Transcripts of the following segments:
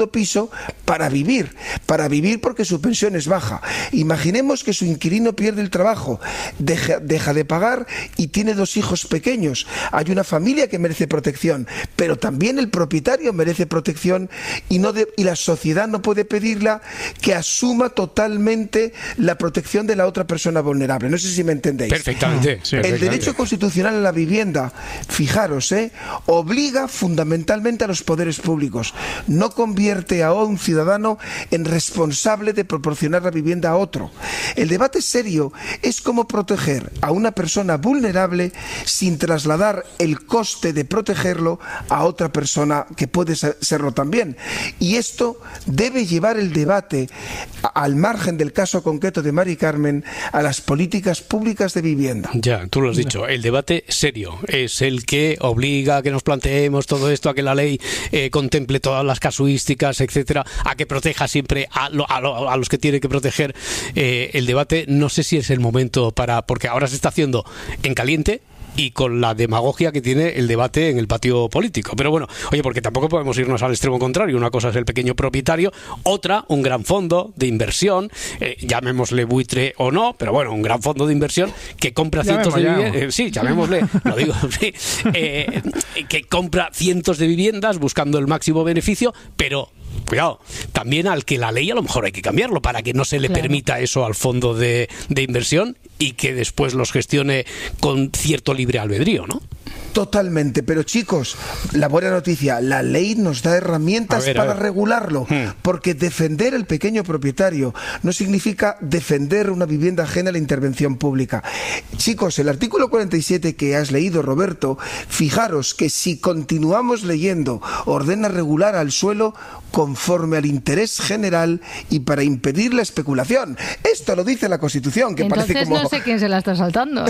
piso para vivir porque su pensión es baja. Imaginemos que su inquilino pierde el trabajo, deja de pagar y tiene 2 hijos pequeños. Hay una familia que merece protección, pero también el propietario merece protección y la sociedad no puede pedirla que asuma totalmente la protección de la otra persona vulnerable. No sé si me entendéis. Perfectamente. El derecho constitucional a la vivienda, fijaros, obliga fundamentalmente a los poderes públicos. No convierte a un ciudadano en responsable de proporcionar la vivienda a otro. El debate serio es cómo proteger a una persona vulnerable sin trasladar el coste de protegerlo a otra persona que puede serlo también. Y esto debe llevar el debate, al margen del caso concreto de Mari Carmen, a las políticas públicas de vivienda. Ya, tú lo has dicho, el debate serio es el que obliga a que nos planteemos todo esto, a que la ley contemple todas las casuísticas, etcétera, a que proteja siempre a los que tiene que proteger. El debate no sé si es el momento porque ahora se está haciendo en caliente y con la demagogia que tiene el debate en el patio político. Pero bueno, oye, porque tampoco podemos irnos al extremo contrario. Una cosa es el pequeño propietario, otra, un gran fondo de inversión, llamémosle buitre o no, pero bueno, un gran fondo de inversión que compra cientos de viviendas. Sí, llamémosle, lo digo, sí, que compra cientos de viviendas buscando el máximo beneficio, pero cuidado, también al que la ley a lo mejor hay que cambiarlo para que no se le permita eso al fondo de inversión y que después los gestione con cierto libre albedrío, ¿no? Totalmente, pero chicos, la buena noticia, la ley nos da herramientas para regularlo, porque defender el pequeño propietario no significa defender una vivienda ajena a la intervención pública. Chicos, el artículo 47 que has leído, Roberto, fijaros que si continuamos leyendo, ordena regular al suelo conforme al interés general y para impedir la especulación. Esto lo dice la Constitución, que entonces parece como... no sé quién se la está saltando.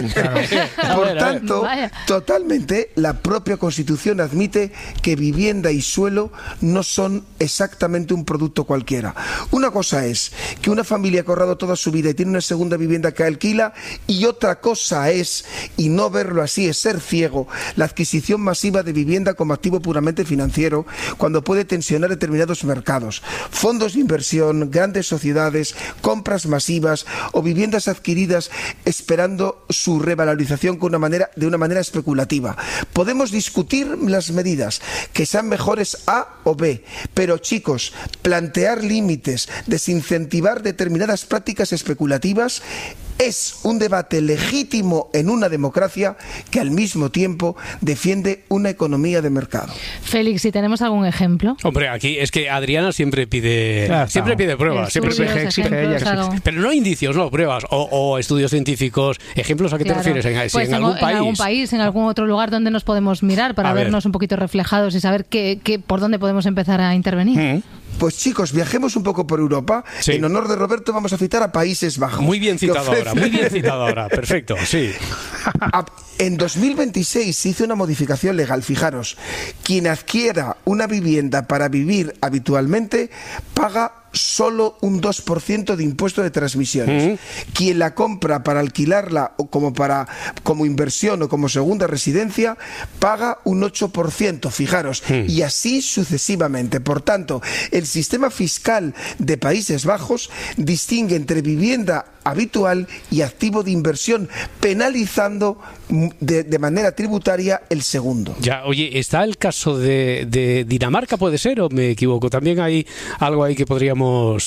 Por tanto, totalmente, la propia Constitución admite que vivienda y suelo no son exactamente un producto cualquiera. Una cosa es que una familia ha ahorrado toda su vida y tiene una segunda vivienda que alquila, y otra cosa es, y no verlo así es ser ciego, la adquisición masiva de vivienda como activo puramente financiero, cuando puede tensionar determinados mercados. Fondos de inversión, grandes sociedades, compras masivas o viviendas adquiridas esperando su revalorización de una manera especulativa. Podemos discutir las medidas, que sean mejores A o B, pero chicos, plantear límites, desincentivar determinadas prácticas especulativas es un debate legítimo en una democracia que al mismo tiempo defiende una economía de mercado. Félix, ¿si tenemos algún ejemplo? Hombre, aquí es que Adriana siempre pide pruebas, siempre exige ella. Pero no indicios, no, pruebas o estudios científicos. ¿Ejemplos a qué te refieres? Pues en algún país, en algún otro lugar donde nos podemos mirar para vernos un poquito reflejados y saber por dónde podemos empezar a intervenir. Pues chicos, viajemos un poco por Europa. Sí. En honor de Roberto vamos a citar a Países Bajos. Muy bien citado ahora, perfecto, sí. En 2026 se hizo una modificación legal, fijaros. Quien adquiera una vivienda para vivir habitualmente paga solo un 2% de impuesto de transmisiones. Quien la compra para alquilarla o como inversión o como segunda residencia paga un 8%, fijaros, y así sucesivamente. Por tanto, el sistema fiscal de Países Bajos distingue entre vivienda habitual y activo de inversión, penalizando de manera tributaria el segundo. Ya, oye, ¿está el caso de Dinamarca, puede ser, o me equivoco? También hay algo ahí que podríamos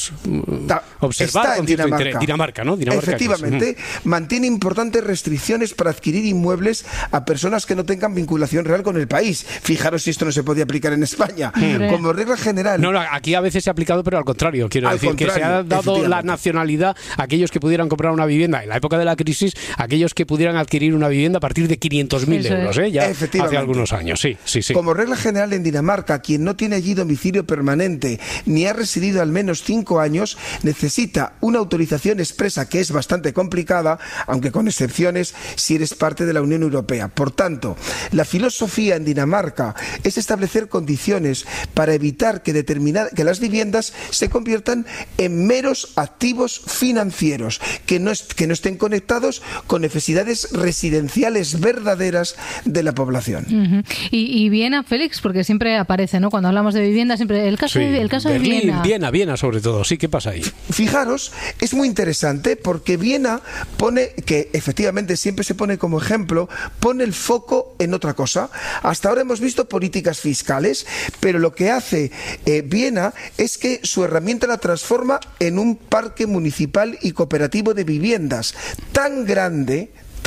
observar. Está en Dinamarca. Dinamarca, ¿no? Efectivamente, mantiene importantes restricciones para adquirir inmuebles a personas que no tengan vinculación real con el país. Fijaros si esto no se podía aplicar en España. Como regla general... No, aquí a veces se ha aplicado, pero al contrario. Quiero decir que se ha dado la nacionalidad a aquellos que pudieran comprar una vivienda en la época de la crisis, aquellos que pudieran adquirir una vivienda a partir de 500.000 euros, ya hace algunos años. Sí. Como regla general en Dinamarca, quien no tiene allí domicilio permanente ni ha residido al menos 5 años necesita una autorización expresa, que es bastante complicada, aunque con excepciones si eres parte de la Unión Europea. Por tanto, la filosofía en Dinamarca es establecer condiciones para evitar que las viviendas se conviertan en meros activos financieros, que no estén conectados con necesidades residenciales necesidades verdaderas de la población. Y Viena, Félix, porque siempre aparece, ¿no? Cuando hablamos de vivienda, siempre el caso de Viena. Viena sobre todo, sí, ¿qué pasa ahí? Fijaros, es muy interesante porque Viena pone, que efectivamente siempre se pone como ejemplo, pone el foco en otra cosa. Hasta ahora hemos visto políticas fiscales, pero lo que hace Viena es que su herramienta la transforma en un parque municipal y cooperativo de viviendas tan grande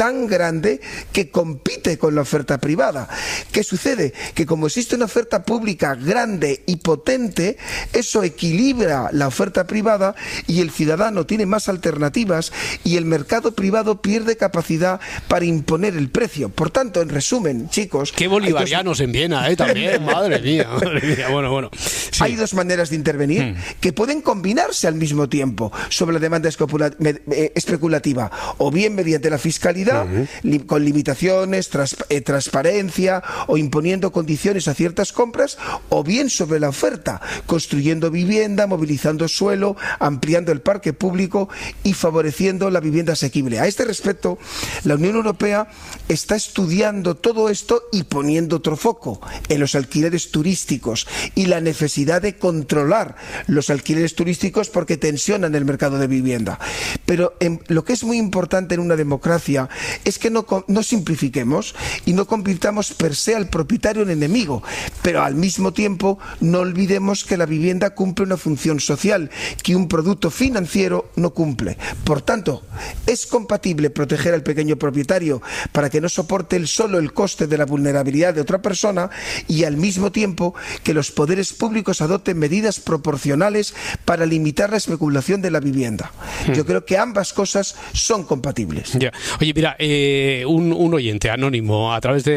que compite con la oferta privada. ¿Qué sucede? Que como existe una oferta pública grande y potente, eso equilibra la oferta privada y el ciudadano tiene más alternativas y el mercado privado pierde capacidad para imponer el precio. Por tanto, en resumen, chicos... Qué bolivarianos en Viena, también, madre mía. Bueno. Sí. Hay dos maneras de intervenir que pueden combinarse al mismo tiempo sobre la demanda especulativa, o bien mediante la fiscalidad, con limitaciones, transparencia o imponiendo condiciones a ciertas compras, o bien sobre la oferta, construyendo vivienda, movilizando suelo, ampliando el parque público y favoreciendo la vivienda asequible. A este respecto, la Unión Europea está estudiando todo esto y poniendo otro foco en los alquileres turísticos y la necesidad de controlar los alquileres turísticos porque tensionan el mercado de vivienda. Pero lo que es muy importante en una democracia es que no simplifiquemos y no convirtamos per se al propietario en enemigo, pero al mismo tiempo no olvidemos que la vivienda cumple una función social que un producto financiero no cumple. Por tanto, es compatible proteger al pequeño propietario para que no soporte él solo el coste de la vulnerabilidad de otra persona y al mismo tiempo que los poderes públicos adopten medidas proporcionales para limitar la especulación de la vivienda. Yo creo que ambas cosas son compatibles. Ya. Oye, mira, un oyente anónimo a través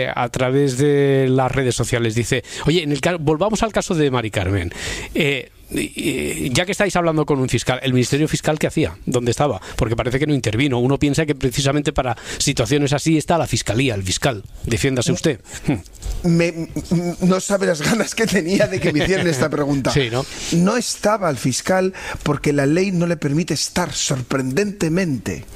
de las redes sociales dice, oye, volvamos al caso de Mari Carmen. Ya que estáis hablando con un fiscal, ¿el Ministerio Fiscal qué hacía? ¿Dónde estaba? Porque parece que no intervino. Uno piensa que precisamente para situaciones así está la Fiscalía, el fiscal. Defiéndase usted. No sabe las ganas que tenía de que me hicieran esta pregunta. Sí, ¿no? No estaba el fiscal porque la ley no le permite estar, sorprendentemente.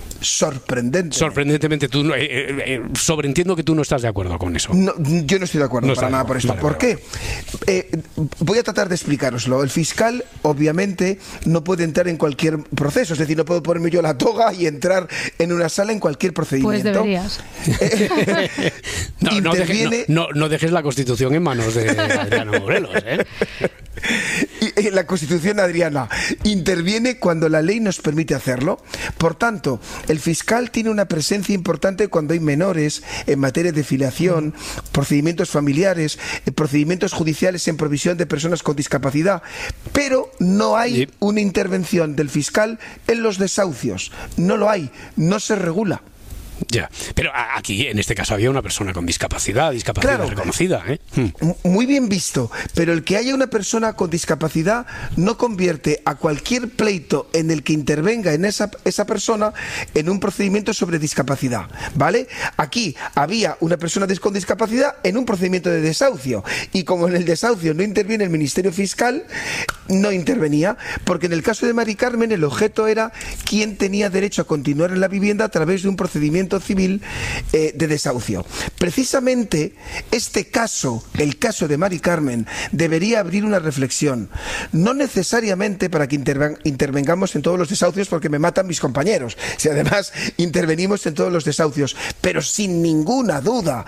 Tú sobreentiendo que tú no estás de acuerdo con eso. No, yo no estoy de acuerdo para nada por esto. ¿Por qué? Voy a tratar de explicaroslo. El fiscal obviamente no puede entrar en cualquier proceso, es decir, no puedo ponerme yo la toga y entrar en una sala en cualquier procedimiento. Pues deberías. No dejes la Constitución en manos de Adriano Morelos, ¿eh? La Constitución, Adriana, interviene cuando la ley nos permite hacerlo. Por tanto, el fiscal tiene una presencia importante cuando hay menores en materia de filiación, procedimientos familiares, procedimientos judiciales en provisión de personas con discapacidad, pero no hay una intervención del fiscal en los desahucios. No lo hay, no se regula. Ya, pero aquí en este caso había una persona con discapacidad claro, reconocida, ¿eh? Muy bien visto, pero el que haya una persona con discapacidad no convierte a cualquier pleito en el que intervenga en esa persona en un procedimiento sobre discapacidad, ¿vale? Aquí había una persona con discapacidad en un procedimiento de desahucio y como en el desahucio no interviene el Ministerio Fiscal, no intervenía, porque en el caso de Mari Carmen el objeto era quién tenía derecho a continuar en la vivienda a través de un procedimiento civil de desahucio. Precisamente este caso, el caso de Mari Carmen, debería abrir una reflexión, no necesariamente para que intervengamos en todos los desahucios porque me matan mis compañeros, si además intervenimos en todos los desahucios, pero sin ninguna duda,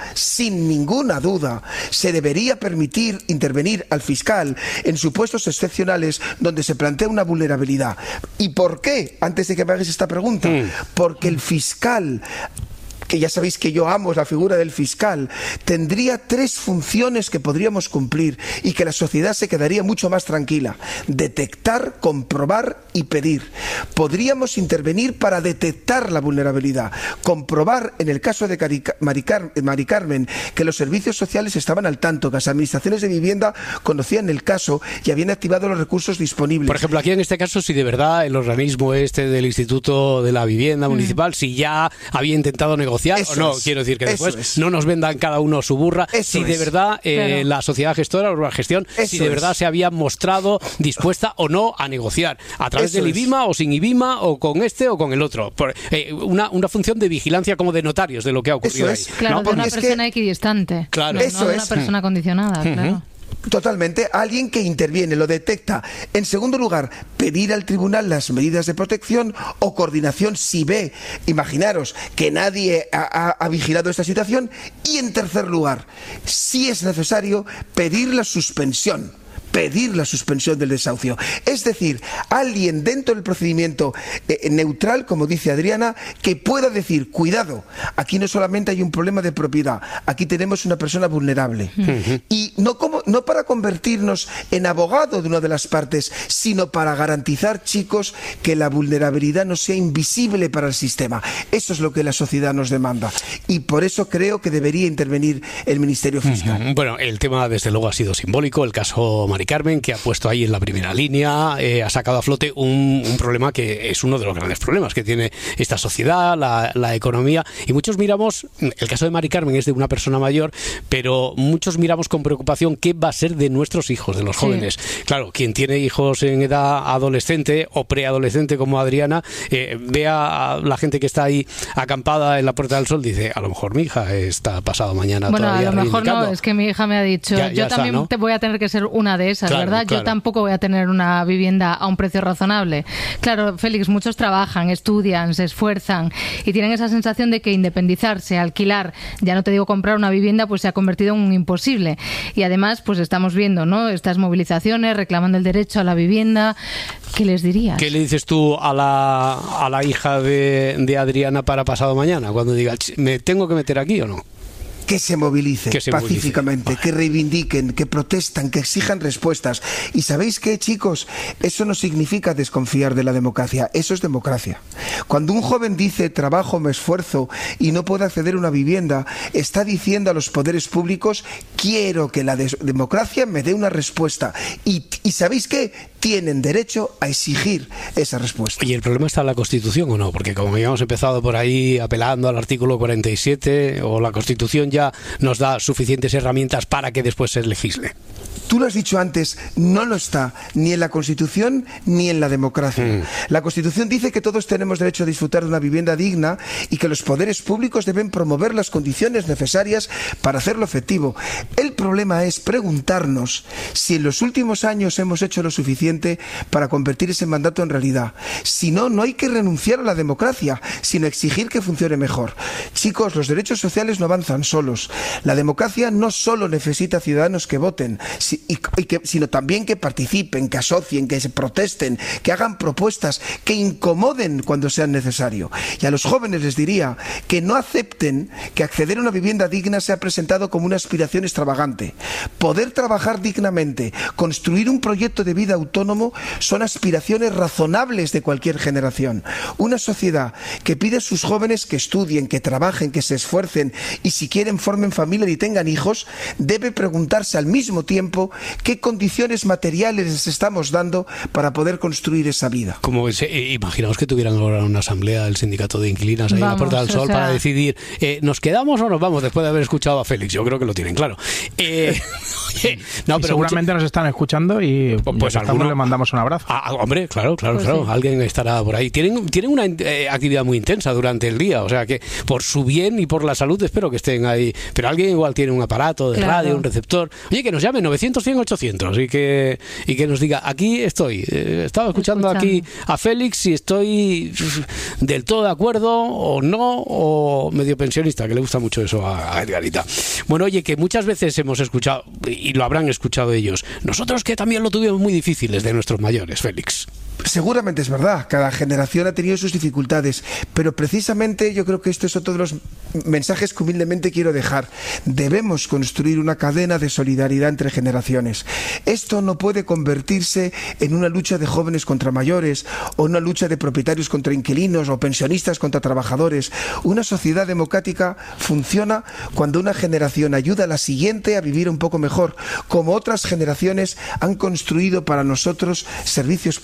se debería permitir intervenir al fiscal en supuestos excepcionales donde se plantea una vulnerabilidad. ¿Y por qué? Antes de que me hagas esta pregunta, porque el fiscal, que ya sabéis que yo amo la figura del fiscal, tendría 3 funciones que podríamos cumplir y que la sociedad se quedaría mucho más tranquila: detectar, comprobar y pedir. Podríamos intervenir para detectar la vulnerabilidad, comprobar en el caso de Mari Carmen que los servicios sociales estaban al tanto, que las administraciones de vivienda conocían el caso y habían activado los recursos disponibles. Por ejemplo, aquí en este caso, si de verdad el organismo del Instituto de la Vivienda Municipal, si ya había intentado negociar o no, quiero decir que después no nos vendan cada uno su burra, si de verdad la sociedad gestora o la gestión, si de verdad se había mostrado dispuesta o no a negociar a través través del IBIMA o sin IBIMA o con este o con el otro. Una función de vigilancia como de notarios de lo que ha ocurrido ahí. Claro, de una persona equidistante. Claro. No de una persona condicionada, claro. Totalmente, alguien que interviene, lo detecta. En segundo lugar, pedir al tribunal las medidas de protección o coordinación si ve, imaginaros, que nadie ha vigilado esta situación. Y en tercer lugar, si es necesario, pedir la suspensión del desahucio. Es decir, alguien dentro del procedimiento neutral, como dice Adriana, que pueda decir, cuidado, aquí no solamente hay un problema de propiedad, aquí tenemos una persona vulnerable. Y no para convertirnos en abogado de una de las partes, sino para garantizar, chicos, que la vulnerabilidad no sea invisible para el sistema. Eso es lo que la sociedad nos demanda. Y por eso creo que debería intervenir el Ministerio Fiscal. Bueno, el tema desde luego ha sido simbólico, el caso Mari Carmen, que ha puesto ahí en la primera línea, ha sacado a flote un problema que es uno de los grandes problemas que tiene esta sociedad, la economía, y muchos miramos, el caso de Mari Carmen es de una persona mayor, pero muchos miramos con preocupación qué va a ser de nuestros hijos, de los jóvenes. Claro, quien tiene hijos en edad adolescente o preadolescente como Adriana, ve a la gente que está ahí acampada en la Puerta del Sol, dice, a lo mejor mi hija está pasado mañana todavía a lo mejor no, es que mi hija me ha dicho, yo también está, ¿no? Te voy a tener que ser una de esas, claro, ¿verdad? Claro. Yo tampoco voy a tener una vivienda a un precio razonable. Claro, Félix, muchos trabajan, estudian, se esfuerzan y tienen esa sensación de que independizarse, alquilar, ya no te digo comprar una vivienda, pues se ha convertido en un imposible. Y además, pues estamos viendo, ¿no?, estas movilizaciones reclamando el derecho a la vivienda. ¿Qué les dirías? ¿Qué le dices tú a la hija de Adriana para pasado mañana? Cuando diga, ¿me tengo que meter aquí o no? Que se movilice pacíficamente, que reivindiquen, que protestan, que exijan respuestas. Y ¿sabéis qué, chicos? Eso no significa desconfiar de la democracia, eso es democracia. Cuando un joven dice trabajo, me esfuerzo y no puede acceder a una vivienda, está diciendo a los poderes públicos, quiero que la democracia me dé una respuesta. Y ¿sabéis qué? Tienen derecho a exigir esa respuesta. ¿Y el problema está en la Constitución o no? Porque como habíamos empezado por ahí apelando al artículo 47, o la Constitución ya nos da suficientes herramientas para que después se legisle. Tú lo has dicho antes, no lo está ni en la Constitución ni en la democracia. La Constitución dice que todos tenemos derecho a disfrutar de una vivienda digna y que los poderes públicos deben promover las condiciones necesarias para hacerlo efectivo. El problema es preguntarnos si en los últimos años hemos hecho lo suficiente para convertir ese mandato en realidad. Si no, no hay que renunciar a la democracia, sino exigir que funcione mejor. Chicos, los derechos sociales no avanzan solos. La democracia no solo necesita ciudadanos que voten, sino también que participen, que asocien, que se protesten, que hagan propuestas, que incomoden cuando sea necesario. Y a los jóvenes les diría que no acepten que acceder a una vivienda digna sea presentado como una aspiración extravagante. Poder trabajar dignamente, construir un proyecto de vida autónomo son aspiraciones razonables de cualquier generación. Una sociedad que pide a sus jóvenes que estudien, que trabajen, que se esfuercen y si quieren formen familia y tengan hijos, debe preguntarse al mismo tiempo qué condiciones materiales les estamos dando para poder construir esa vida. Como imaginaos que tuvieran ahora una asamblea del sindicato de inquilinas ahí en la Puerta del Sol para decidir, ¿nos quedamos o nos vamos después de haber escuchado a Félix? Yo creo que lo tienen claro. No, pero seguramente nos están escuchando y pues alguno le mandamos un abrazo. Hombre, claro. Sí. Alguien estará por ahí. Tienen una actividad muy intensa durante el día, o sea que por su bien y por la salud espero que estén ahí. Pero alguien igual tiene un aparato de radio, un receptor. Oye, que nos llame 900 100 800 y que nos diga, aquí estoy, estaba escuchando aquí a Félix y estoy del todo de acuerdo o no, o medio pensionista, que le gusta mucho eso a Edgarita. Bueno, oye, que muchas veces hemos escuchado, y lo habrán escuchado ellos, nosotros que también lo tuvimos muy difíciles de nuestros mayores, Félix. Seguramente es verdad, cada generación ha tenido sus dificultades, pero precisamente yo creo que esto es otro de los mensajes que humildemente quiero dejar. Debemos construir una cadena de solidaridad entre generaciones. Esto no puede convertirse en una lucha de jóvenes contra mayores, o una lucha de propietarios contra inquilinos, o pensionistas contra trabajadores. Una sociedad democrática funciona cuando una generación ayuda a la siguiente a vivir un poco mejor, como otras generaciones han construido para nosotros servicios públicos,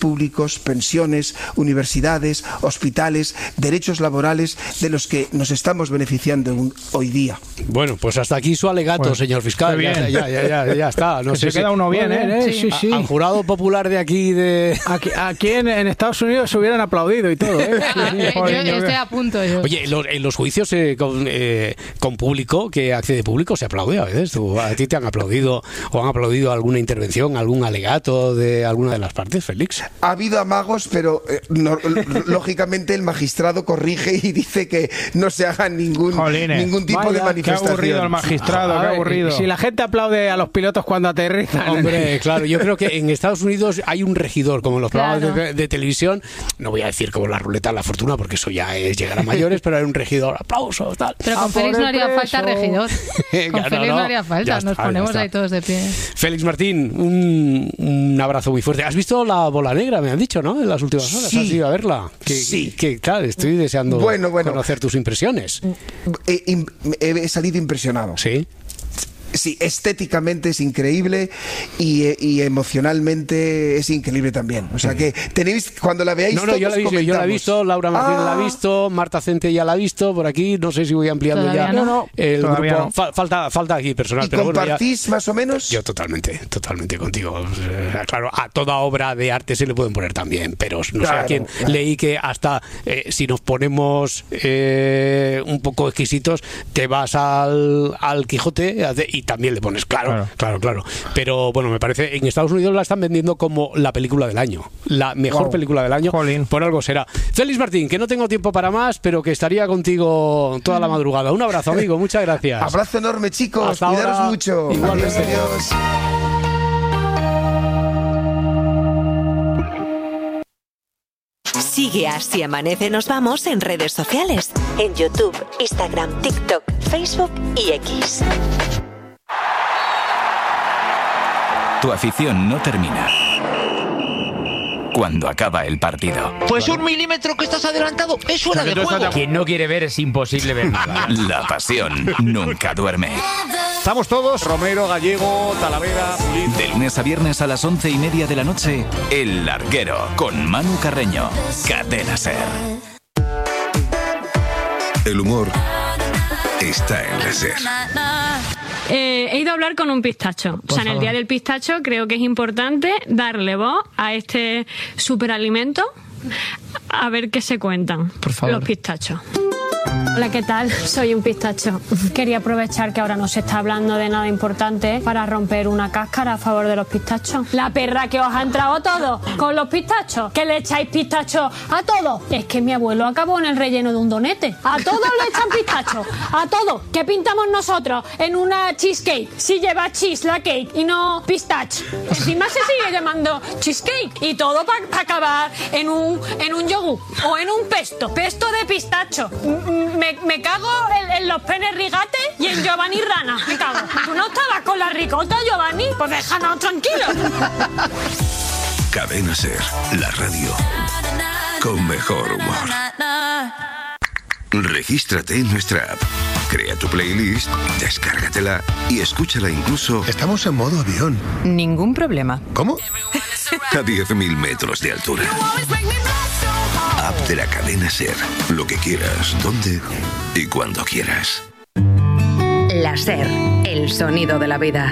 públicos, pensiones, universidades, hospitales, derechos laborales de los que nos estamos beneficiando hoy día. Bueno, pues hasta aquí su alegato, señor fiscal. Ya está. No sé se queda uno bien, ¿eh? Sí. Al jurado popular de aquí Aquí en Estados Unidos se hubieran aplaudido y todo, ¿eh? Yo estoy a punto. Oye, en los juicios con público, que accede público, se aplaude a veces. ¿A ti te han aplaudido o han aplaudido alguna intervención, algún alegato de alguna de las partes, Félix? Ha habido amagos, pero lógicamente el magistrado corrige y dice que no se haga ningún tipo de manifestación. Qué aburrido el magistrado, qué aburrido. Si la gente aplaude a los pilotos cuando aterrizan. Hombre, claro, yo creo que en Estados Unidos hay un regidor, como en los programas de televisión, no voy a decir como la ruleta de la fortuna, porque eso ya es llegar a mayores, pero hay un regidor, aplausos, tal. Pero con Félix no haría falta regidor. Con Félix no haría falta, nos ponemos ahí todos de pie. Félix Martín, un abrazo muy fuerte. ¿Has visto La Bola Negra, me han dicho, ¿no? En las últimas horas. Sí. ¿Has ido a verla? Sí. Claro, estoy deseando conocer tus impresiones. He salido impresionado. Sí. Sí, estéticamente es increíble y emocionalmente es increíble también. O sea que tenéis, cuando la veáis, yo la he visto, Laura Martínez la ha visto, Marta Cente ya la ha visto por aquí, no sé si voy ampliando todavía ya el grupo. Falta aquí personal. ¿Y pero compartís bueno, más o menos? Yo totalmente contigo. Claro, a toda obra de arte se le pueden poner también, pero no sé a quién. Leí que hasta si nos ponemos un poco exquisitos, te vas al Quijote y también le pones, claro. Pero bueno, me parece, en Estados Unidos la están vendiendo como la película del año, la mejor película del año. Jolín. Por algo será. Félix Martín, que no tengo tiempo para más, pero que estaría contigo toda la madrugada. Un abrazo, amigo, muchas gracias. Abrazo enorme, chicos. Hasta Cuidaros ahora. mucho. Igualmente. Adiós. Sigue a Si Amanece Nos Vamos en redes sociales, en YouTube, Instagram, TikTok, Facebook y X. Tu afición no termina cuando acaba el partido. Pues 1 milímetro que estás adelantado es fuera de juego. Quien no quiere ver es imposible ver nada. La pasión nunca duerme. Estamos todos, Romero, Gallego, Talavera, Pulido. De lunes a viernes a las 11:30 de la noche, El Larguero, con Manu Carreño. Cadena SER. El humor está en la SER. He ido a hablar con un pistacho. O sea, en el Día del Pistacho creo que es importante darle voz a este superalimento, a ver qué se cuentan los pistachos. Hola, ¿qué tal? Soy un pistacho. Quería aprovechar que ahora no se está hablando de nada importante para romper una cáscara a favor de los pistachos. La perra que os ha entrado todo con los pistachos, que le echáis pistachos a todo. Es que mi abuelo acabó en el relleno de un donete. A todos le echan pistachos, a todo. ¿Qué pintamos nosotros en una cheesecake? Si lleva cheese la cake y no pistache. Encima se sigue llamando cheesecake y todo para acabar en un yogur o en un pesto de pistacho. Me cago en los penes rigates y en Giovanni Rana. Me cago. ¿Tú no estabas con la ricota, Giovanni? Pues déjanos tranquilos. Cadena SER, la radio con mejor humor. Regístrate en nuestra app. Crea tu playlist, descárgatela y escúchala incluso... Estamos en modo avión. Ningún problema. ¿Cómo? A 10.000 metros de altura. App de la cadena SER. Lo que quieras, donde y cuando quieras. La SER, el sonido de la vida.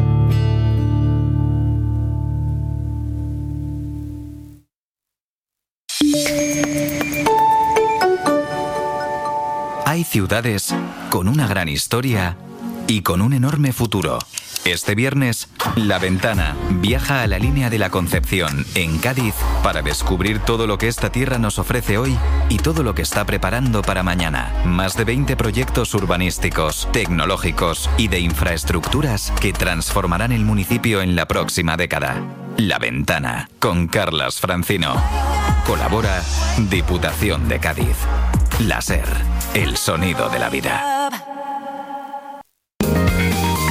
Hay ciudades con una gran historia y con un enorme futuro. Este viernes, La Ventana viaja a la línea de la Concepción, en Cádiz, para descubrir todo lo que esta tierra nos ofrece hoy y todo lo que está preparando para mañana. Más de 20 proyectos urbanísticos, tecnológicos y de infraestructuras que transformarán el municipio en la próxima década. La Ventana, con Carlas Francino. Colabora Diputación de Cádiz. La SER, el sonido de la vida.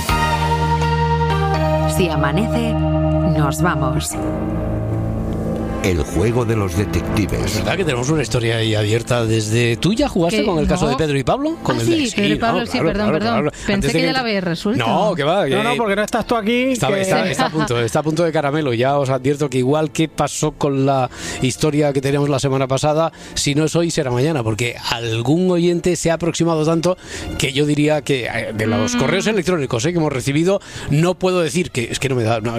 Si amanece, nos vamos. El juego de los detectives. Es verdad que tenemos una historia ahí abierta desde... ¿Tú ya jugaste con el caso de Pedro y Pablo? Sí, Pedro y Pablo, sí, perdón. Pensé que ya la habías resuelto. No, que va. No, porque no estás tú aquí. Está a punto de caramelo. Ya os advierto que igual que pasó con la historia que teníamos la semana pasada, si no es hoy, será mañana, porque algún oyente se ha aproximado tanto que yo diría que de los correos electrónicos que hemos recibido, no puedo decir que... Es que no me da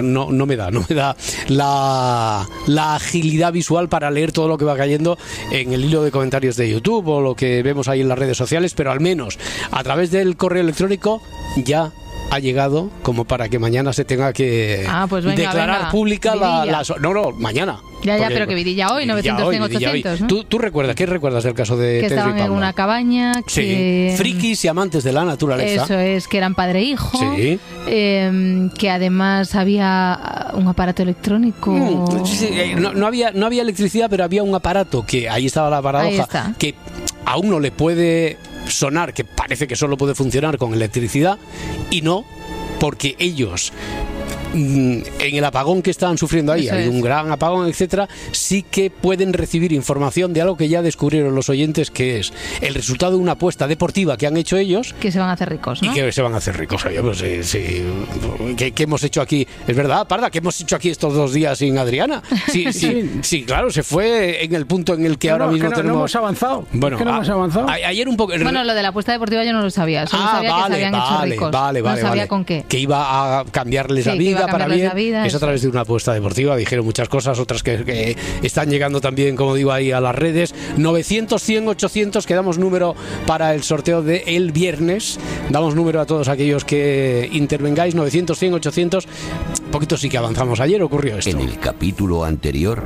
la agilidad visual para leer todo lo que va cayendo en el hilo de comentarios de YouTube o lo que vemos ahí en las redes sociales, pero al menos a través del correo electrónico ya ha llegado como para que mañana se tenga que declarar pública la... No, mañana. Ya, pero que vidilla hoy, 900, 800, ¿no? ¿Tú recuerdas? ¿Qué recuerdas del caso de Pedro y Pablo? Que estaban en una cabaña, que... Sí, frikis y amantes de la naturaleza. Eso es, que eran padre e hijo. Sí. Que además había un aparato electrónico. No había electricidad, pero había un aparato que, ahí estaba la paradoja, que a uno le puede sonar que parece que solo puede funcionar con electricidad, y no, porque ellos... en el apagón que estaban sufriendo ahí, hay un gran apagón, etcétera, sí que pueden recibir información de algo que ya descubrieron los oyentes, que es el resultado de una apuesta deportiva que han hecho ellos, que se van a hacer ricos, ¿no? Y que se van a hacer ricos. Oye, pues sí. ¿Qué hemos hecho aquí? Es verdad, Parda, ¿qué hemos hecho aquí estos 2 días sin Adriana? Sí, claro, se fue en el punto en el que ahora mismo tenemos... No hemos avanzado. Bueno, no hemos avanzado. Ayer un poco... Bueno, lo de la apuesta deportiva yo no lo sabía. Solo sabía que se habían hecho ricos. No sabía con qué. Que iba a cambiarles la vida para bien. Es a través de una apuesta deportiva. Dijeron muchas cosas, otras que están llegando también, como digo, ahí a las redes. 900, 100, 800, que damos número para el sorteo de el viernes. Damos número a todos aquellos que intervengáis. 900, 100, 800. Un poquito sí que avanzamos. Ayer ocurrió esto. En el capítulo anterior...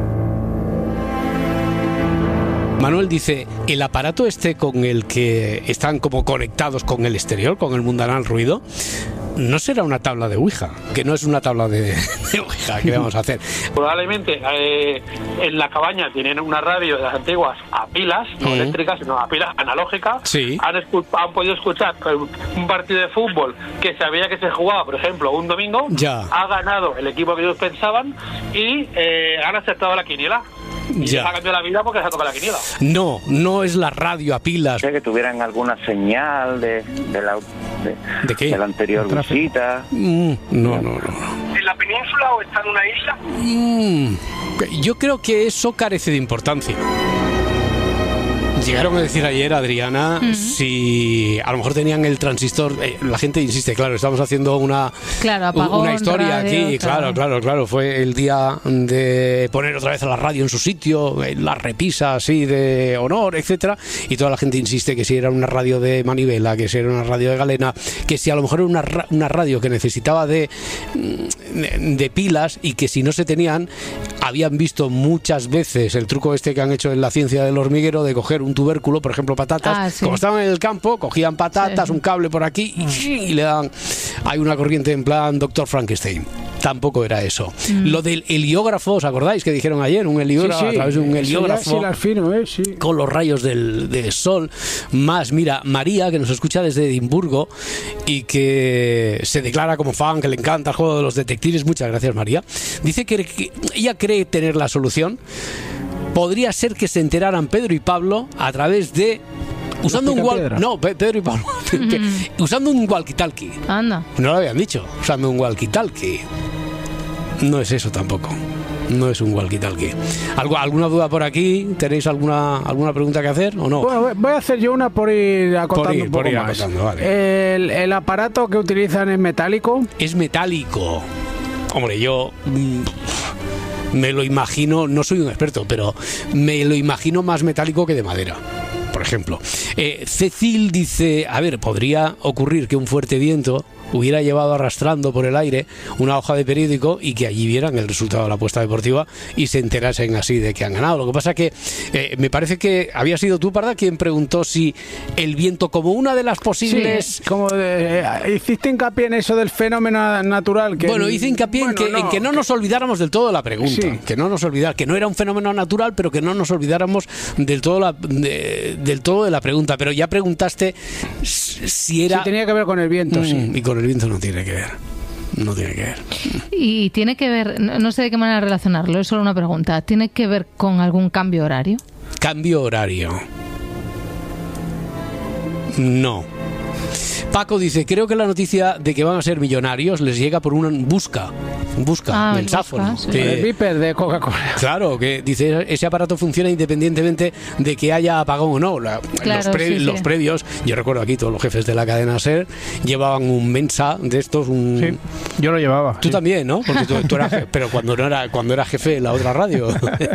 Manuel dice, el aparato con el que están como conectados con el exterior, con el mundanal ruido, no será una tabla de Ouija, que no es una tabla de Ouija que vamos a hacer. Probablemente en la cabaña tienen una radio de las antiguas a pilas, no eléctricas, sino a pilas analógicas. Sí. Han podido escuchar un partido de fútbol que sabía que se jugaba, por ejemplo, un domingo. Ya. Ha ganado el equipo que ellos pensaban y han aceptado la quiniela. Y les ha cambiado la vida porque se ha tocado la quiniela. No es la radio a pilas. Que tuvieran alguna señal de la anterior visita. No. ¿En la península o está en una isla? Yo creo que eso carece de importancia. Llegaron a decir ayer, Adriana, si a lo mejor tenían el transistor. La gente insiste, claro, estamos haciendo una historia radio, aquí. Claro. Fue el día de poner otra vez a la radio en su sitio, la repisa así de honor, etcétera. Y toda la gente insiste que si era una radio de manivela, que si era una radio de galena, que si a lo mejor era una radio que necesitaba de pilas, y que si no se tenían, habían visto muchas veces el truco que han hecho en la ciencia del hormiguero de coger un tubérculo, por ejemplo patatas, como estaban en el campo, cogían patatas, un cable por aquí y le daban, hay una corriente en plan Dr. Frankenstein. Tampoco era eso. Lo del heliógrafo, ¿os acordáis que dijeron ayer? Un heliógrafo, a través de un heliógrafo, con los rayos del sol. Más, mira, María, que nos escucha desde Edimburgo y que se declara como fan, que le encanta el juego de los detectives. Muchas gracias, María. Dice que ella cree tener la solución. Podría ser que se enteraran Pedro y Pablo a través de... Usando un Pedro y Pablo. Usando un walkie-talkie. Anda. No lo habían dicho. Usando un walkie-talkie. No es eso tampoco. No es un walkie-talkie. ¿Alguna duda por aquí? ¿Tenéis alguna pregunta que hacer o no? Bueno, voy a hacer yo una por ir acotando un poco más. Vale. ¿El aparato que utilizan es metálico? Es metálico. Hombre, yo... me lo imagino, no soy un experto, pero me lo imagino más metálico que de madera, por ejemplo. Cecil dice, a ver, podría ocurrir que un fuerte viento hubiera llevado arrastrando por el aire una hoja de periódico y que allí vieran el resultado de la apuesta deportiva y se enterasen así de que han ganado. Lo que pasa que me parece que había sido tú, Parda, quien preguntó si el viento como una de las posibles... Sí, como hiciste hincapié en eso del fenómeno natural. Bueno, hice hincapié en que no nos olvidáramos del todo de la pregunta. Sí. Que no nos olvidáramos, que no era un fenómeno natural, pero que no nos olvidáramos del todo de la pregunta. Pero ya preguntaste si era... Sí, tenía que ver con el viento, sí. Y con el viento no tiene que ver. no tiene que ver. Y tiene que ver, no sé de qué manera relacionarlo, es solo una pregunta, ¿tiene que ver con algún cambio horario? Cambio horario. No. Paco dice, creo que la noticia de que van a ser millonarios les llega por un busca mensáfono. Sí. El Viper de Coca-Cola. Claro, que dice, ese aparato funciona independientemente de que haya apagón o no. Los previos, yo recuerdo aquí todos los jefes de la cadena SER llevaban un Mensa de estos. Sí, yo lo llevaba. Tú también, ¿no? Porque tú eras jefe, pero cuando era jefe en la otra radio.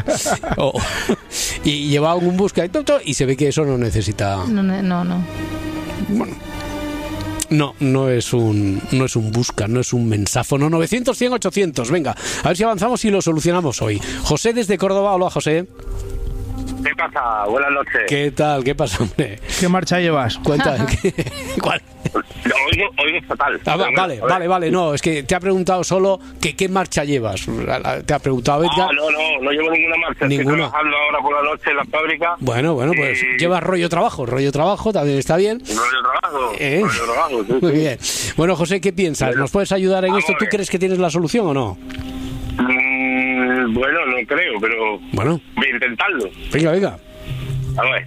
Y llevaban un busca y se ve que eso no necesita... No. Bueno. No es un busca, no es un mensáfono. 900, 100, 800. Venga, a ver si avanzamos y lo solucionamos hoy. José desde Córdoba. Hola, José. ¿Qué pasa? Buenas noches. ¿Qué tal? ¿Qué pasa, hombre? ¿Qué marcha llevas? Cuenta. ¿Cuál? Oigo fatal. Vale. No, es que te ha preguntado solo que qué marcha llevas. Te ha preguntado Edgar. No llevo ninguna marcha. Ninguna. Estoy trabajando ahora por la noche en la fábrica. Bueno, pues llevas rollo trabajo también está bien. Rollo trabajo. Sí, muy bien. Bueno, José, ¿qué piensas? ¿Nos puedes ayudar en esto? ¿Tú crees que tienes la solución o no? Bueno, no creo, pero bueno, voy a intentarlo. Venga. A ver,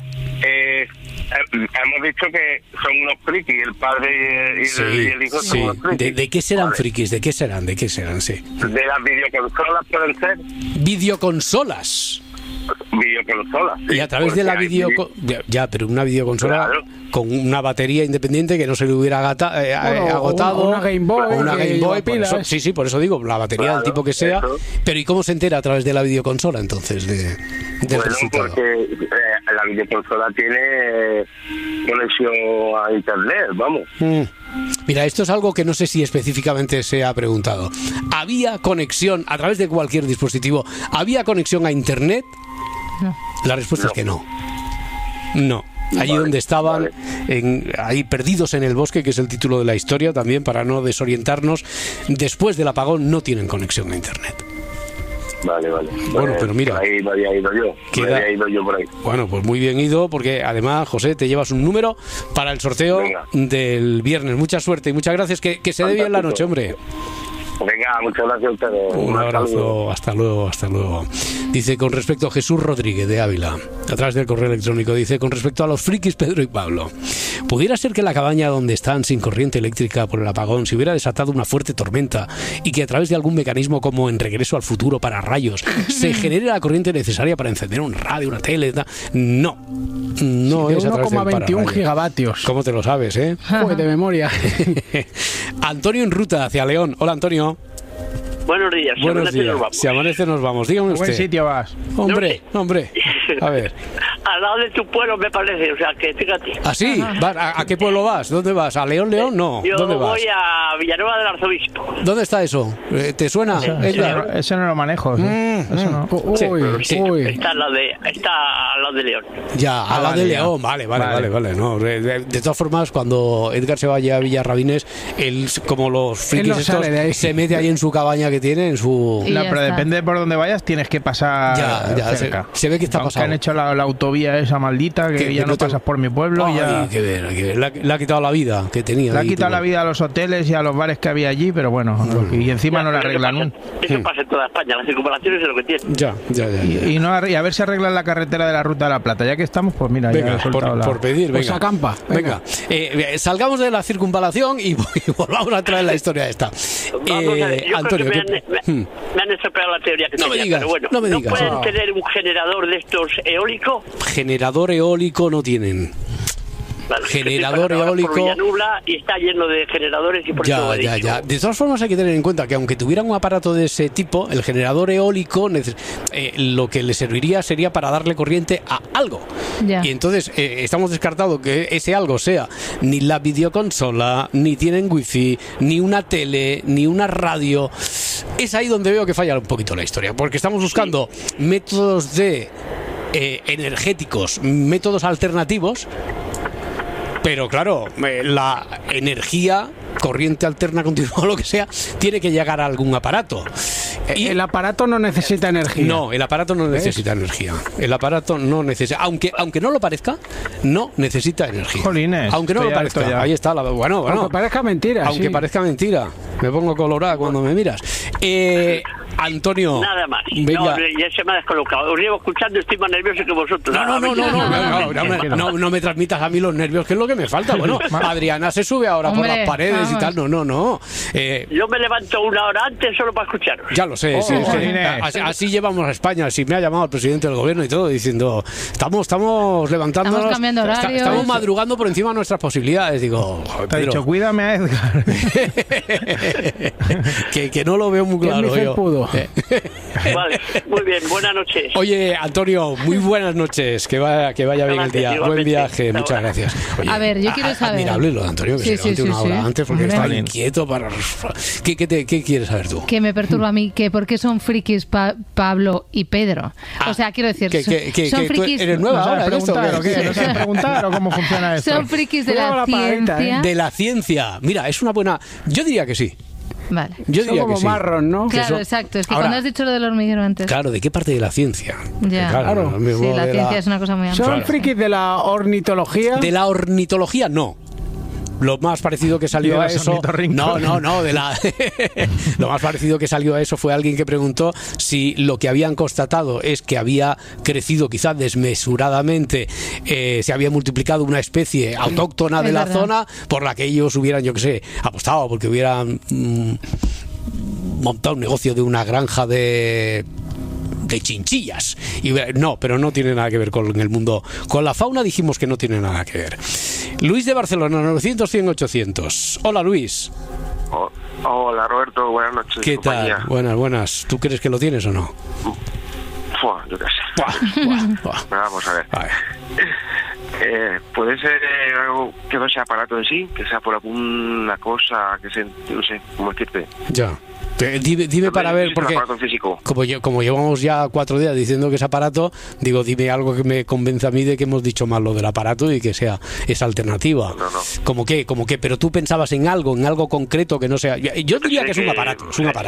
hemos dicho que son unos frikis, el padre y el hijo son unos frikis. ¿De qué serán frikis? ¿De qué serán? Sí. ¿De las videoconsolas pueden ser? ¿Videoconsolas? Sí, y a través de la ya, pero una videoconsola con una batería independiente que no se le hubiera agotado, una Game Boy, pilas. Sí, por eso digo, la batería del tipo que sea. Eso. Pero ¿y cómo se entera a través de la videoconsola entonces del resultado? Porque la videoconsola tiene conexión a internet, vamos. Mira, esto es algo que no sé si específicamente se ha preguntado. ¿Había conexión a través de cualquier dispositivo? ¿Había conexión a internet? No. La respuesta es que no. No. Allí donde estaban, ahí perdidos en el bosque, que es el título de la historia también, para no desorientarnos, después del apagón no tienen conexión a internet. Vale. Bueno, pero mira, ahí no había ido yo. Había ido yo por ahí. Bueno, pues muy bien ido, porque además, José, te llevas un número para el sorteo del viernes. Mucha suerte y muchas gracias. Que se dé bien la noche, hombre. Venga, muchas gracias a ustedes. Un abrazo, hasta luego. Dice, con respecto a Jesús Rodríguez de Ávila, a través del correo electrónico, dice, con respecto a los frikis Pedro y Pablo, ¿pudiera ser que la cabaña donde están sin corriente eléctrica por el apagón se hubiera desatado una fuerte tormenta y que a través de algún mecanismo como en Regreso al Futuro para rayos se genere la corriente necesaria para encender un radio, una tele? No es a través del 1,21 gigavatios. ¿Cómo te lo sabes, Joder, de memoria. Antonio en ruta hacia León. Hola, Antonio. Buenos días. Si amanece nos vamos. Dígame usted. ¿Buen sitio vas? Hombre. A ver. Al lado de tu pueblo me parece, o sea, que fíjate. ¿Ah, sí? ¿A qué pueblo vas? ¿Dónde vas? ¿A León? No. Yo ¿Dónde vas? Voy a Villanueva del Arzobispo. ¿Dónde está eso? ¿Te suena? Ese no lo manejo. Eso no. Uy. Está al lado de León. Ya, al lado de León. Vale. No, de todas formas, cuando Edgar se vaya a Villarrabines, él, como los frikis estos, se mete ahí en su cabaña que tiene, en su... No, pero depende de por dónde vayas, tienes que pasar cerca. Se ve que está pasando. Han hecho la autovía esa maldita que ya no pasas por mi pueblo. Hay que ver. Le ha quitado la vida que tenía. Le ha quitado la vida a los hoteles y a los bares que había allí, pero bueno, y encima no la arreglan. Eso pasa en toda España, las circunvalaciones es lo que tienen. Ya. Y a ver si arreglan la carretera de la Ruta de la Plata. Ya que estamos, pues mira, venga, por pedir, venga. Pues acampa. Venga. Salgamos de la circunvalación y volvamos a traer la historia esta. Antonio, me han estropeado la teoría que tenía, pero bueno, ¿no pueden tener un generador de estos eólico? Generador eólico no tienen. Vale, generador eólico y está lleno de generadores y por eso ya. De todas formas hay que tener en cuenta que aunque tuvieran un aparato de ese tipo, el generador eólico lo que le serviría sería para darle corriente a algo. Y entonces estamos descartando que ese algo sea ni la videoconsola, ni tienen wifi, ni una tele, ni una radio. Es ahí donde veo que falla un poquito la historia, porque estamos buscando métodos de energéticos, métodos alternativos. Pero claro, la energía, corriente alterna continua o lo que sea, tiene que llegar a algún aparato. El aparato no necesita energía. No, el aparato no necesita energía. El aparato no necesita, aunque no lo parezca, no necesita energía. Jolines, aunque no lo parezca. Ahí está. Bueno. Aunque parezca mentira. Aunque parezca mentira. Me pongo colorada cuando me miras. Antonio. Nada más. Venga. No, ya se me ha descolocado. Os llevo escuchando, estoy más nervioso que vosotros. No me transmitas a mí los nervios, que es lo que me falta. Bueno, Adriana se sube ahora por las paredes y tal. No. Yo me levanto una hora antes solo para escucharos. Ya lo sé, sí, así llevamos a España. Si me ha llamado el presidente del gobierno y todo, diciendo, estamos levantándonos. Estamos cambiando horarios. Estamos madrugando por encima de nuestras posibilidades. Digo, te he dicho, cuídame a Edgar. que no lo veo muy claro yo. Vale, muy bien, buenas noches. Oye, Antonio, muy buenas noches, que vaya bien el día. Buen viaje, muchas gracias. Oye, a ver, yo quiero saber. Admirable lo de Antonio, que se levante una hora antes porque está inquieto para... ¿Qué quieres saber tú? Que me perturba a mí, que por qué son frikis Pablo y Pedro. O sea, quiero decir, son frikis... ¿Eres nueva ahora? ¿No sabes preguntar o cómo funciona esto? ¿Son frikis de la ciencia? De la ciencia. Mira, es una buena... Yo diría que sí. Vale. Yo diría como que sí. marrón, ¿no? Claro, exacto. Es que ahora, cuando has dicho lo del hormiguero antes. Claro, ¿de qué parte de la ciencia? Ya. Claro. Sí, la ciencia es una cosa muy amplia. ¿Son frikis de la ornitología? De la ornitología, no. Lo más parecido que salió a eso... No, lo más parecido que salió a eso fue alguien que preguntó si lo que habían constatado es que había crecido quizás desmesuradamente, se había multiplicado una especie autóctona de la zona por la que ellos hubieran, yo qué sé, apostado, porque hubieran montado un negocio de una granja de chinchillas. No, pero no tiene nada que ver con el mundo. Con la fauna dijimos que no tiene nada que ver. Luis de Barcelona, 900-100-800. Hola, Luis. Hola, Roberto. Buenas noches. ¿Qué compañía. tal? Buenas. ¿Tú crees que lo tienes o no? Yo qué sé. Vamos a ver. Puede ser algo que no sea aparato en sí, que sea por alguna cosa que se, no sé cómo decirte. Ya. Dime para ver, porque como llevamos ya 4 días diciendo que es aparato, digo, dime algo que me convenza a mí de que hemos dicho mal lo del aparato y que sea esa alternativa. No. ¿Cómo qué? Pero tú pensabas en algo concreto que no sea... Yo diría que es un aparato,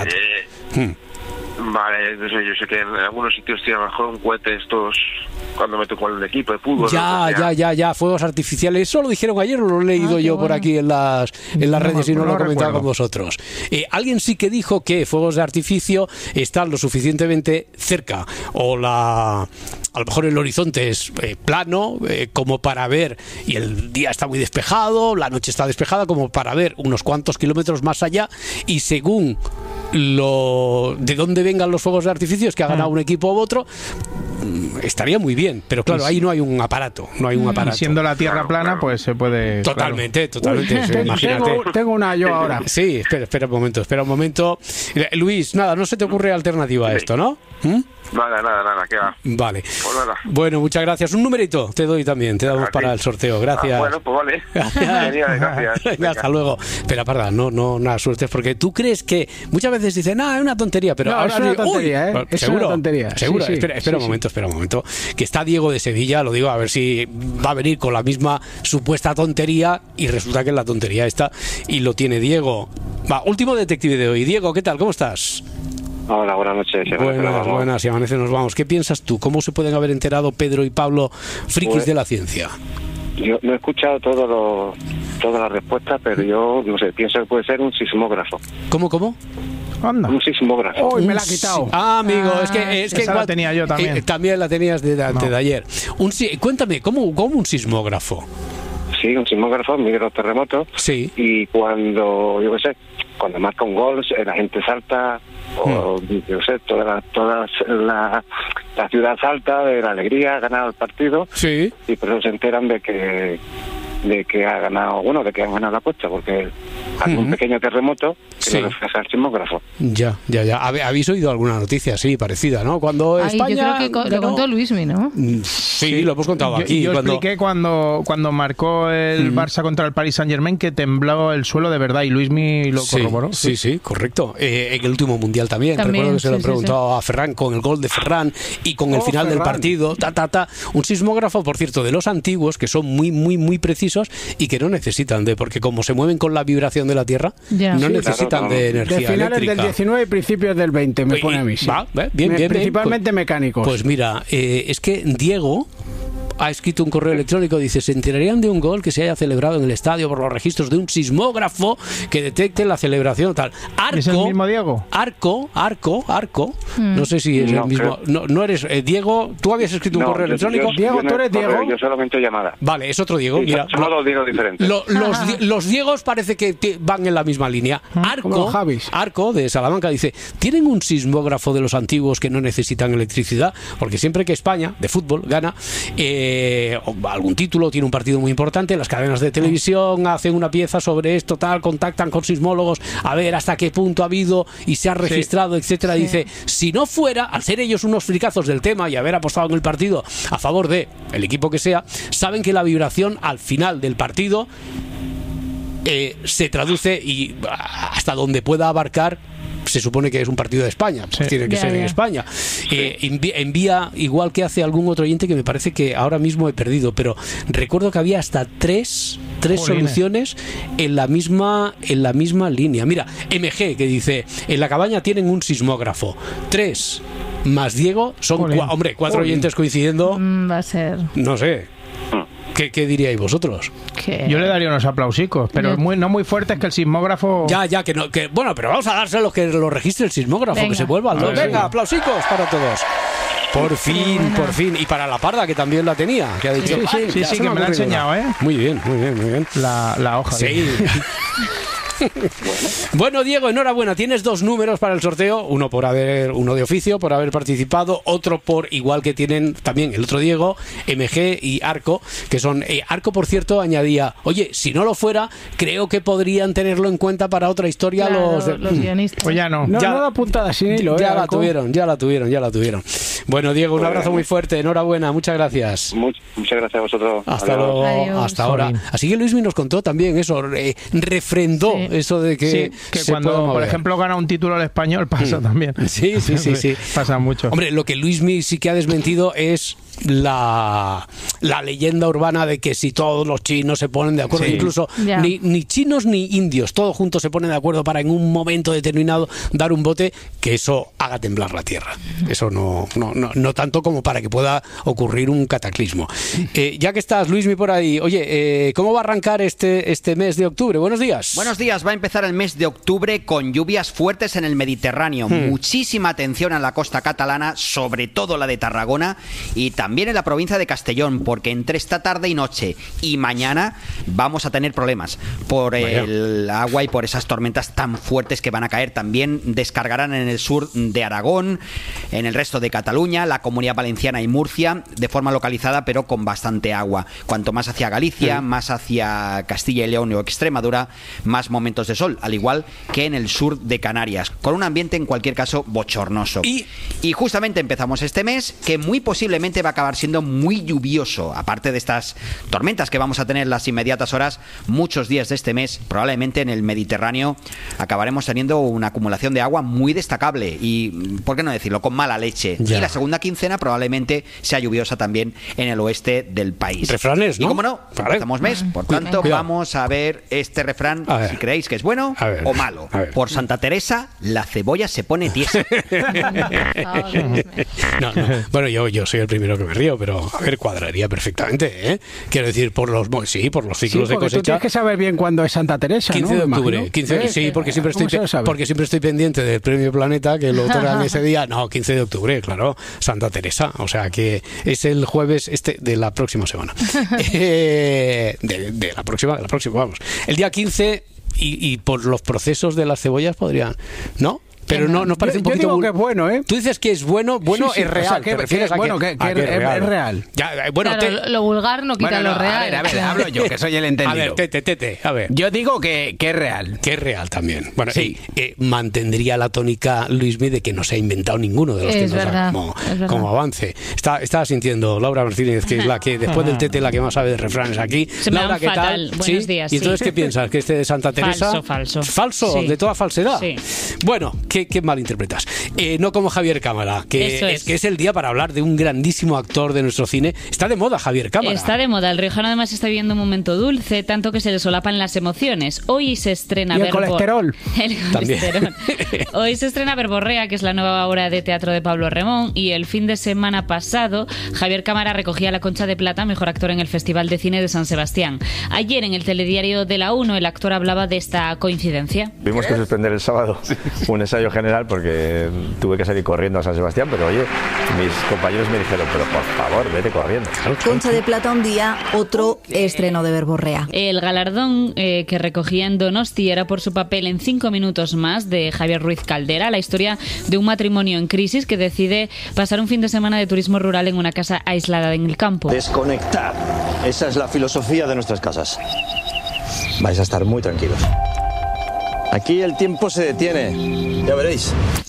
Vale, no sé, yo sé que en algunos sitios tienen a lo mejor un cohete estos cuando me tocó el equipo de fútbol. Ya, fuegos artificiales. Eso lo dijeron ayer, lo he leído yo por aquí en las redes y no lo he comentado con vosotros. Alguien sí que dijo que fuegos de artificio están lo suficientemente cerca o a lo mejor el horizonte es plano como para ver, y el día está muy despejado, la noche está despejada como para ver unos cuantos kilómetros más allá, y según de dónde vengan los fuegos de artificio, es que ha ganado un equipo u otro, estaría muy bien, pero claro, ahí no hay un aparato, Y siendo la Tierra plana, pues se puede... Totalmente. Imagínate. Tengo una yo ahora. Sí, espera un momento. Luis, nada, no se te ocurre alternativa a esto, ¿no? Nada, ¿qué va? Vale. Pues nada. Bueno, muchas gracias. Un numerito te doy también, te damos para el sorteo. Gracias. Bueno, pues vale. Gracias. Venga, hasta luego. Espera, parda, no, nada, suerte, porque tú crees que muchas veces dicen, es una tontería, pero ahora es una tontería, ¿eh? ¿Seguro? Es una tontería. ¿Seguro? Sí, espera un momento, que está Diego de Sevilla, lo digo, a ver si va a venir con la misma supuesta tontería y resulta que es la tontería esta y lo tiene Diego. Último detective de hoy. Diego, ¿qué tal? ¿Cómo estás? Hola, buenas noches. Buenas, y amanece nos vamos. ¿Qué piensas tú? ¿Cómo se pueden haber enterado Pedro y Pablo, frikis de la ciencia? Yo no he escuchado todas las respuestas, pero yo no sé, pienso que puede ser un sismógrafo. ¿Cómo? Anda. Un sismógrafo. Uy, me la ha quitado. Amigo, es que esa la tenía yo también. También la tenías antes de ayer. Cuéntame, ¿cómo un sismógrafo? Sí, un sismógrafo mide los terremotos. Sí. Y cuando, cuando marca un gol, la gente salta, o toda la ciudad salta de la alegría, ha ganado el partido. Sí. Y por eso se enteran de que ha ganado, de que han ganado la apuesta, porque hay un pequeño terremoto que lo refleja el sismógrafo. Ya. ¿Habéis oído alguna noticia así, parecida, no? Cuando España... Yo creo que lo contó Luismi, ¿no? Sí, lo hemos contado aquí. Yo expliqué cuando marcó el Barça contra el Paris Saint-Germain que tembló el suelo de verdad y Luismi lo corroboró. Sí, correcto. En el último Mundial también. Recuerdo que se lo he preguntado a Ferran con el gol de Ferran y con el final del partido. Un sismógrafo, por cierto, de los antiguos, que son muy, muy, muy precisos y que no necesitan porque como se mueven con la vibración rotación de la Tierra, no necesitan de energía de finales eléctrica. Del 19 y principios del 20, me pone a mí. Sí. Bien. Principalmente mecánicos. Pues mira, es que Diego ha escrito un correo electrónico, dice: se enterarían de un gol que se haya celebrado en el estadio por los registros de un sismógrafo que detecte la celebración tal. ¿Es el mismo Diego? Arco. No sé si es el mismo. No eres Diego. ¿Tú habías escrito un correo electrónico? Diego, tú eres Diego. Yo solamente llamada. Vale, es otro Diego. Sí, mira, somos dos Diegos diferentes. Los Diegos parece que van en la misma línea. Arco de Salamanca dice: ¿tienen un sismógrafo de los antiguos que no necesitan electricidad? Porque siempre que España de fútbol gana algún título, tiene un partido muy importante, las cadenas de televisión hacen una pieza sobre esto, tal, contactan con sismólogos a ver hasta qué punto ha habido y se ha registrado, etcétera. Dice: si no fuera, al ser ellos unos fricazos del tema y haber apostado en el partido a favor de el equipo que sea, saben que la vibración al final del partido se traduce y hasta donde pueda abarcar. Se supone que es un partido de España, pues tiene que ser en España. Envía, igual que hace algún otro oyente que me parece que ahora mismo he perdido, pero recuerdo que había hasta tres soluciones en la misma línea. Mira, MG, que dice: en la cabaña tienen un sismógrafo. 3 más Diego son 4 oyentes coincidiendo. Va a ser. No sé. ¿Qué diríais vosotros? Yo le daría unos aplausicos, pero no muy fuertes, que el sismógrafo... Bueno, pero vamos a dárselo que lo registre el sismógrafo, que se vuelva. Venga, aplausicos para todos. Por fin. Y para la Parda, que también la tenía, que ha dicho... Sí, que me la ha enseñado, ¿eh? Muy bien. La hoja. Sí. Bueno, Diego, enhorabuena. Tienes 2 números para el sorteo, uno de oficio por haber participado, otro por, igual que tienen también el otro Diego, MG y Arco, que son Arco, por cierto, añadía: oye, si no lo fuera, creo que podrían tenerlo en cuenta para otra historia. Claro, los guionistas. Pues ya no. No da puntada sin hilo, ya la tuvieron. Bueno, Diego, un abrazo muy fuerte, enhorabuena, muchas gracias. Muchas gracias a vosotros. Hasta luego. Hasta ahora. Así que Luismi nos contó también eso, refrendó eso de que cuando, por ejemplo, gana un título el Español pasa también. Sí. Pasa mucho. Hombre, lo que Luismi sí que ha desmentido es la leyenda urbana de que si todos los chinos se ponen de acuerdo, incluso ni chinos ni indios, todos juntos se ponen de acuerdo para en un momento determinado dar un bote, que eso haga temblar la tierra. Eso no tanto como para que pueda ocurrir un cataclismo. Ya que estás, Luismi, por ahí, oye, ¿cómo va a arrancar este mes de octubre? Buenos días. Buenos días. Va a empezar el mes de octubre con lluvias fuertes en el Mediterráneo. Muchísima atención a la costa catalana, sobre todo la de Tarragona, y también en la provincia de Castellón, porque entre esta tarde y noche y mañana vamos a tener problemas por el agua y por esas tormentas tan fuertes que van a caer. También descargarán en el sur de Aragón, en el resto de Cataluña, la Comunidad Valenciana y Murcia, de forma localizada, pero con bastante agua. Cuanto más hacia Galicia, más hacia Castilla y León o Extremadura, más momentos de sol, al igual que en el sur de Canarias, con un ambiente en cualquier caso bochornoso. Y justamente empezamos este mes, que muy posiblemente va a acabar siendo muy lluvioso. Aparte de estas tormentas que vamos a tener las inmediatas horas, muchos días de este mes, probablemente en el Mediterráneo acabaremos teniendo una acumulación de agua muy destacable y, ¿por qué no decirlo?, con mala leche. Y la segunda quincena probablemente sea lluviosa también en el oeste del país. Refranes, ¿no? Y como no, empezamos mes, por tanto vamos a ver este refrán, si creéis que es bueno o malo. Por Santa Teresa, la cebolla se pone tiesa. No. Bueno, yo soy el primero que me río, pero a ver, cuadraría perfectamente, ¿eh? Quiero decir, por los ciclos de cosecha. Tú tienes que saber bien cuándo es Santa Teresa, 15 de octubre. 15, sí, porque siempre estoy pendiente del Premio Planeta, que lo otorgan ese día. No, 15 de octubre, claro, Santa Teresa. O sea que es el jueves de la próxima semana. de la próxima, vamos. El día 15 y por los procesos de las cebollas podrían, ¿no? Pero no nos parece un poquito... Yo digo que es bueno, ¿eh? Tú dices que es bueno, es real. O sea, ¿te refieres a que es real? Ya, bueno, claro, lo vulgar no quita lo real. A ver, hablo yo, que soy el entendido. A ver. Yo digo que es real. Que es real también. Bueno, sí. Mantendría la tónica, Luismi, de que no se ha inventado ninguno de los que nos da como avance. Estaba sintiendo Laura Martínez, que es la que, después del Tete, la que más sabe de refranes aquí. Se me Laura, ¿qué fatal. tal? Buenos días. ¿Y entonces qué piensas? ¿Que este de Santa Teresa? Falso. ¿Falso? Sí. ¿De toda falsedad? Sí. Bueno, que malinterpretas. No como Javier Cámara, que es el día para hablar de un grandísimo actor de nuestro cine. Está de moda Javier Cámara. Está de moda. El riojano además está viviendo un momento dulce, tanto que se le solapan las emociones. Hoy se estrena... ¿Y el colesterol? El colesterol. Hoy se estrena Verborrea, que es la nueva obra de teatro de Pablo Remón, y el fin de semana pasado Javier Cámara recogía la Concha de Plata, mejor actor en el Festival de Cine de San Sebastián. Ayer en el telediario de la 1 el actor hablaba de esta coincidencia. Tuvimos que suspender el sábado un ensayo general porque tuve que salir corriendo a San Sebastián, pero oye, mis compañeros me dijeron, pero por favor, vete corriendo. Concha de Plata un día, otro estreno de Verborrea. El galardón que recogía en Donosti era por su papel en 5 minutos más de Javier Ruiz Caldera, la historia de un matrimonio en crisis que decide pasar un fin de semana de turismo rural en una casa aislada en el campo. Desconectar. Esa es la filosofía de nuestras casas. Vais a estar muy tranquilos. Aquí el tiempo se detiene. Ya veréis.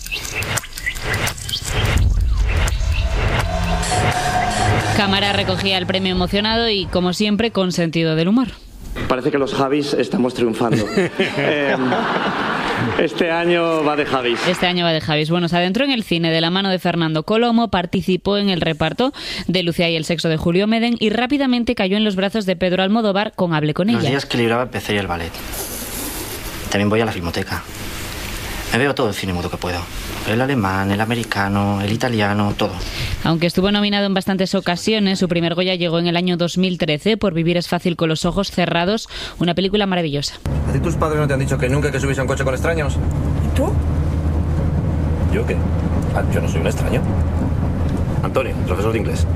Cámara recogía el premio emocionado y, como siempre, con sentido del humor. Parece que los Javis estamos triunfando. Este año va de Javis. Este año va de Javis. Bueno, se adentró en el cine de la mano de Fernando Colomo, participó en el reparto de Lucía y el sexo de Julio Medem y rápidamente cayó en los brazos de Pedro Almodóvar con Hable con ella. Los días que libraba empecé y el ballet. También voy a la filmoteca. Me veo todo el cine mudo que puedo. El alemán, el americano, el italiano, todo. Aunque estuvo nominado en bastantes ocasiones, su primer Goya llegó en el año 2013 por Vivir es fácil con los ojos cerrados, una película maravillosa. ¿A ti tus padres no te han dicho que nunca que subís a un coche con extraños? ¿Y tú? ¿Yo qué? Yo no soy un extraño. Antonio, profesor de inglés.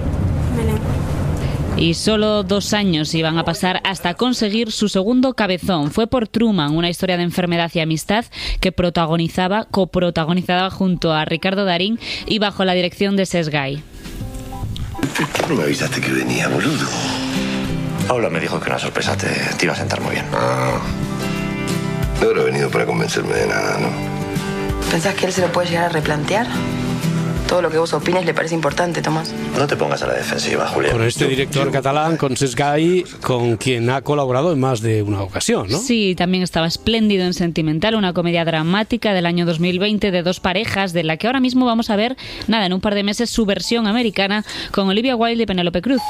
Y solo 2 años iban a pasar hasta conseguir su segundo cabezón. Fue por Truman, una historia de enfermedad y amistad que coprotagonizaba junto a Ricardo Darín y bajo la dirección de Cesc Gay. ¿Por qué no me avisaste que venía, boludo? Paula me dijo que una sorpresa te iba a sentar muy bien. No habrá venido para convencerme de nada, ¿no? ¿Pensás que él se lo puede llegar a replantear? Todo lo que vos opines le parece importante, Tomás. No te pongas a la defensiva, Julián. Con este director catalán, con Cesc Gay, con quien ha colaborado en más de una ocasión, ¿no? Sí, también estaba espléndido en Sentimental, una comedia dramática del año 2020 de 2 parejas, de la que ahora mismo vamos a ver, en un par de meses, su versión americana con Olivia Wilde y Penélope Cruz.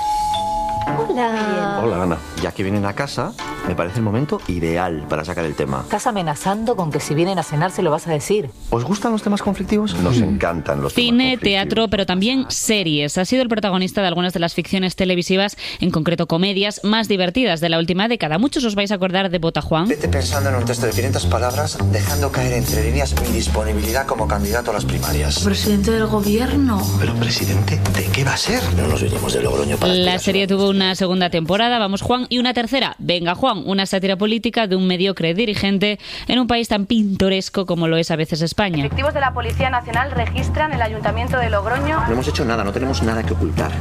Hola. Hola, Ana. Ya que vienen a casa, me parece el momento ideal para sacar el tema. Estás amenazando con que si vienen a cenar se lo vas a decir. ¿Os gustan los temas conflictivos? Nos encantan los temas conflictivos. Cine, teatro, pero también series. Ha sido el protagonista de algunas de las ficciones televisivas, en concreto comedias, más divertidas de la última década. Muchos os vais a acordar de Bota Juan. Vete pensando en un texto de 500 palabras, dejando caer entre líneas mi disponibilidad como candidato a las primarias. Presidente del gobierno. ¿Pero presidente de qué va a ser? No nos vinimos de Logroño para... La serie tuvo una segunda temporada, Vamos Juan, y una tercera, Venga Juan, una sátira política de un mediocre dirigente en un país tan pintoresco como lo es a veces España. Efectivos de la Policía Nacional registran el Ayuntamiento de Logroño. No hemos hecho nada, no tenemos nada que ocultar.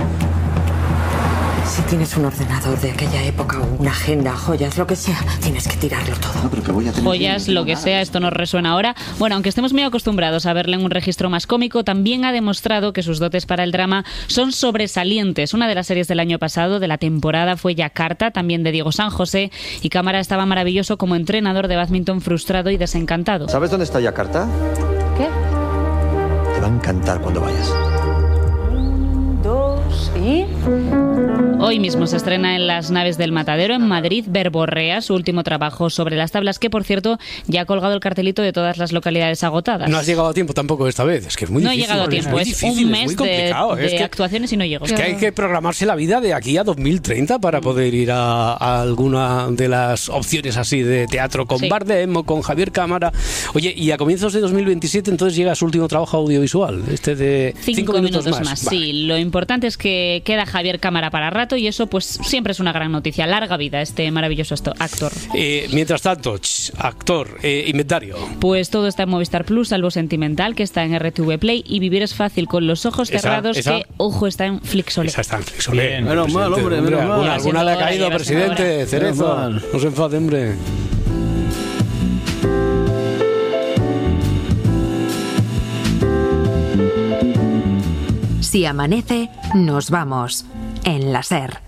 Si tienes un ordenador de aquella época o una agenda, joyas, lo que sea, tienes que tirarlo todo. No, pero que voy a tener joyas, lo que sea, esto nos resuena ahora. Bueno, aunque estemos muy acostumbrados a verle en un registro más cómico, también ha demostrado que sus dotes para el drama son sobresalientes. Una de las series del año pasado, de la temporada, fue Yakarta, también de Diego San José, y Cámara estaba maravilloso como entrenador de bádminton frustrado y desencantado. ¿Sabes dónde está Yakarta? ¿Qué? Te va a encantar cuando vayas. 1, 2 y... Hoy mismo se estrena en Las Naves del Matadero, en Madrid, Verborrea, su último trabajo sobre las tablas, que por cierto ya ha colgado el cartelito de todas las localidades agotadas. No has llegado a tiempo tampoco esta vez, es que es muy difícil. No he llegado a tiempo, es un mes de actuaciones y no llego. Es que hay que programarse la vida de aquí a 2030 para poder ir a alguna de las opciones así de teatro con Bardem o con Javier Cámara. Oye, y a comienzos de 2027 entonces llega su último trabajo audiovisual, este de 5 minutos más. Vale. Sí, lo importante es que queda Javier Cámara para rato y eso pues siempre es una gran noticia. Larga vida este maravilloso actor. Mientras tanto, actor, inventario. Pues todo está en Movistar Plus, salvo Sentimental, que está en RTV Play, y Vivir es fácil con los ojos cerrados, que, ojo, está en Flixolé. Esa está en Flixolé. Menos mal, hombre, menos mal. Alguna le ha caído, presidente. Cerezo, no se enfade, hombre. Si amanece, nos vamos. En la SER.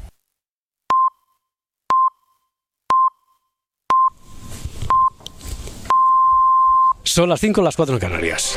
Son las 5, las 4 en Canarias.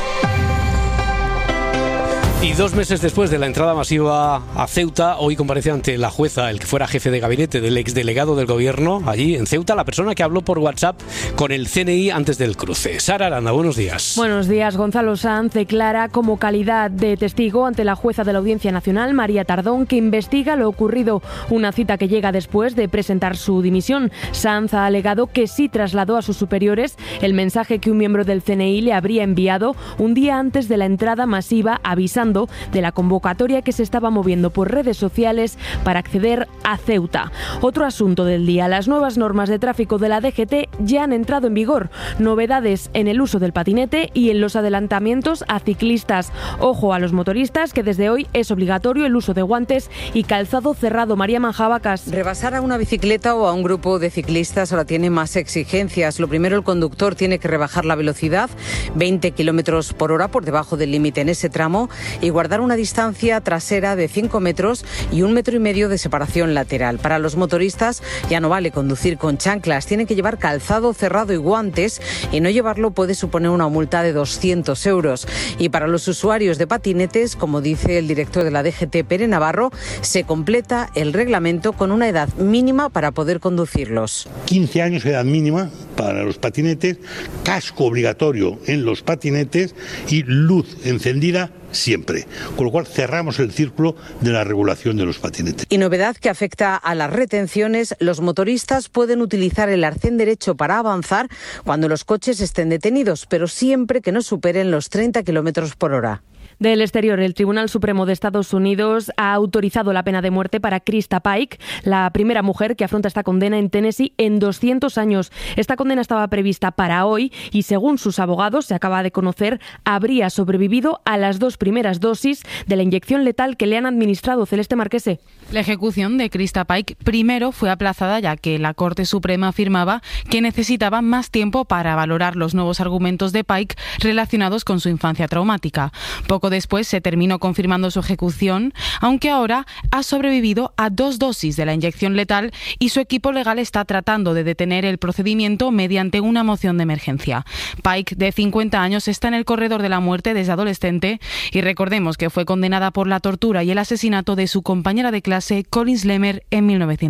Y 2 meses después de la entrada masiva a Ceuta, hoy comparece ante la jueza el que fuera jefe de gabinete del exdelegado del gobierno allí en Ceuta, la persona que habló por WhatsApp con el CNI antes del cruce. Sara Aranda, buenos días. Buenos días. Gonzalo Sanz declara como calidad de testigo ante la jueza de la Audiencia Nacional, María Tardón, que investiga lo ocurrido. Una cita que llega después de presentar su dimisión. Sanz ha alegado que sí trasladó a sus superiores el mensaje que un miembro del CNI le habría enviado un día antes de la entrada masiva, avisando de la convocatoria que se estaba moviendo por redes sociales para acceder a Ceuta. Otro asunto del día: las nuevas normas de tráfico de la DGT ya han entrado en vigor. Novedades en el uso del patinete y en los adelantamientos a ciclistas. Ojo a los motoristas, que desde hoy es obligatorio el uso de guantes y calzado cerrado. María Manjabacas. Rebasar a una bicicleta o a un grupo de ciclistas ahora tiene más exigencias. Lo primero, el conductor tiene que rebajar la velocidad 20 kilómetros por hora por debajo del límite en ese tramo y guardar una distancia trasera de 5 metros y 1,5 metros de separación lateral. Para los motoristas ya no vale conducir con chanclas, tienen que llevar calzado cerrado y guantes, y no llevarlo puede suponer una multa de 200 euros. Y para los usuarios de patinetes, como dice el director de la DGT, Pere Navarro, se completa el reglamento con una edad mínima para poder conducirlos. 15 años edad mínima para los patinetes, casco obligatorio en los patinetes y luz encendida siempre, con lo cual cerramos el círculo de la regulación de los patinetes. Y novedad que afecta a las retenciones: los motoristas pueden utilizar el arcén derecho para avanzar cuando los coches estén detenidos, pero siempre que no superen los 30 kilómetros por hora. Del exterior, el Tribunal Supremo de Estados Unidos ha autorizado la pena de muerte para Krista Pike, la primera mujer que afronta esta condena en Tennessee en 200 años. Esta condena estaba prevista para hoy y, según sus abogados, se acaba de conocer, habría sobrevivido a las 2 primeras dosis de la inyección letal que le han administrado. Celeste Marquese. La ejecución de Krista Pike primero fue aplazada, ya que la Corte Suprema afirmaba que necesitaba más tiempo para valorar los nuevos argumentos de Pike relacionados con su infancia traumática. Poco después se terminó confirmando su ejecución, aunque ahora ha sobrevivido a 2 dosis de la inyección letal y su equipo legal está tratando de detener el procedimiento mediante una moción de emergencia. Pike, de 50 años, está en el corredor de la muerte desde adolescente y recordemos que fue condenada por la tortura y el asesinato de su compañera de clase, Collins Lemmer, en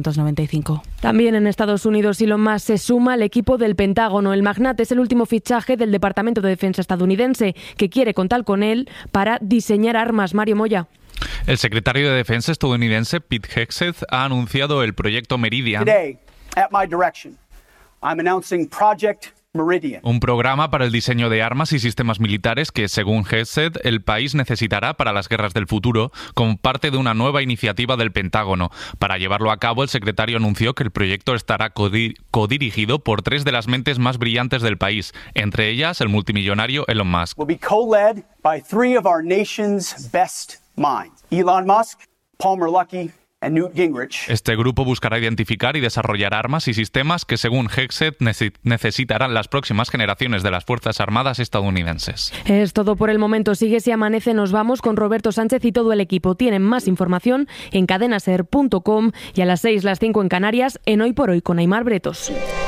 1995. También en Estados Unidos, Elon Musk se suma al equipo del Pentágono. El magnate es el último fichaje del Departamento de Defensa estadounidense, que quiere contar con él para diseñar armas. Mario Moya. El secretario de Defensa estadounidense, Pete Hegseth, ha anunciado el proyecto Meridian. Today, at my direction, I'm announcing Project Meridian. Un programa para el diseño de armas y sistemas militares que, según Hegseth, el país necesitará para las guerras del futuro, como parte de una nueva iniciativa del Pentágono. Para llevarlo a cabo, el secretario anunció que el proyecto estará codirigido por 3 de las mentes más brillantes del país, entre ellas el multimillonario Elon Musk. Will be co-led by 3 of our nation's best minds: Elon Musk, Palmer Luckey, and Newt Gingrich. Este grupo buscará identificar y desarrollar armas y sistemas que, según Hegseth, necesitarán las próximas generaciones de las Fuerzas Armadas estadounidenses. Es todo por el momento. Sigue Si Amanece. Nos vamos con Roberto Sánchez y todo el equipo. Tienen más información en cadenaser.com y a las 6, las 5 en Canarias, en Hoy por Hoy con Aimar Bretos.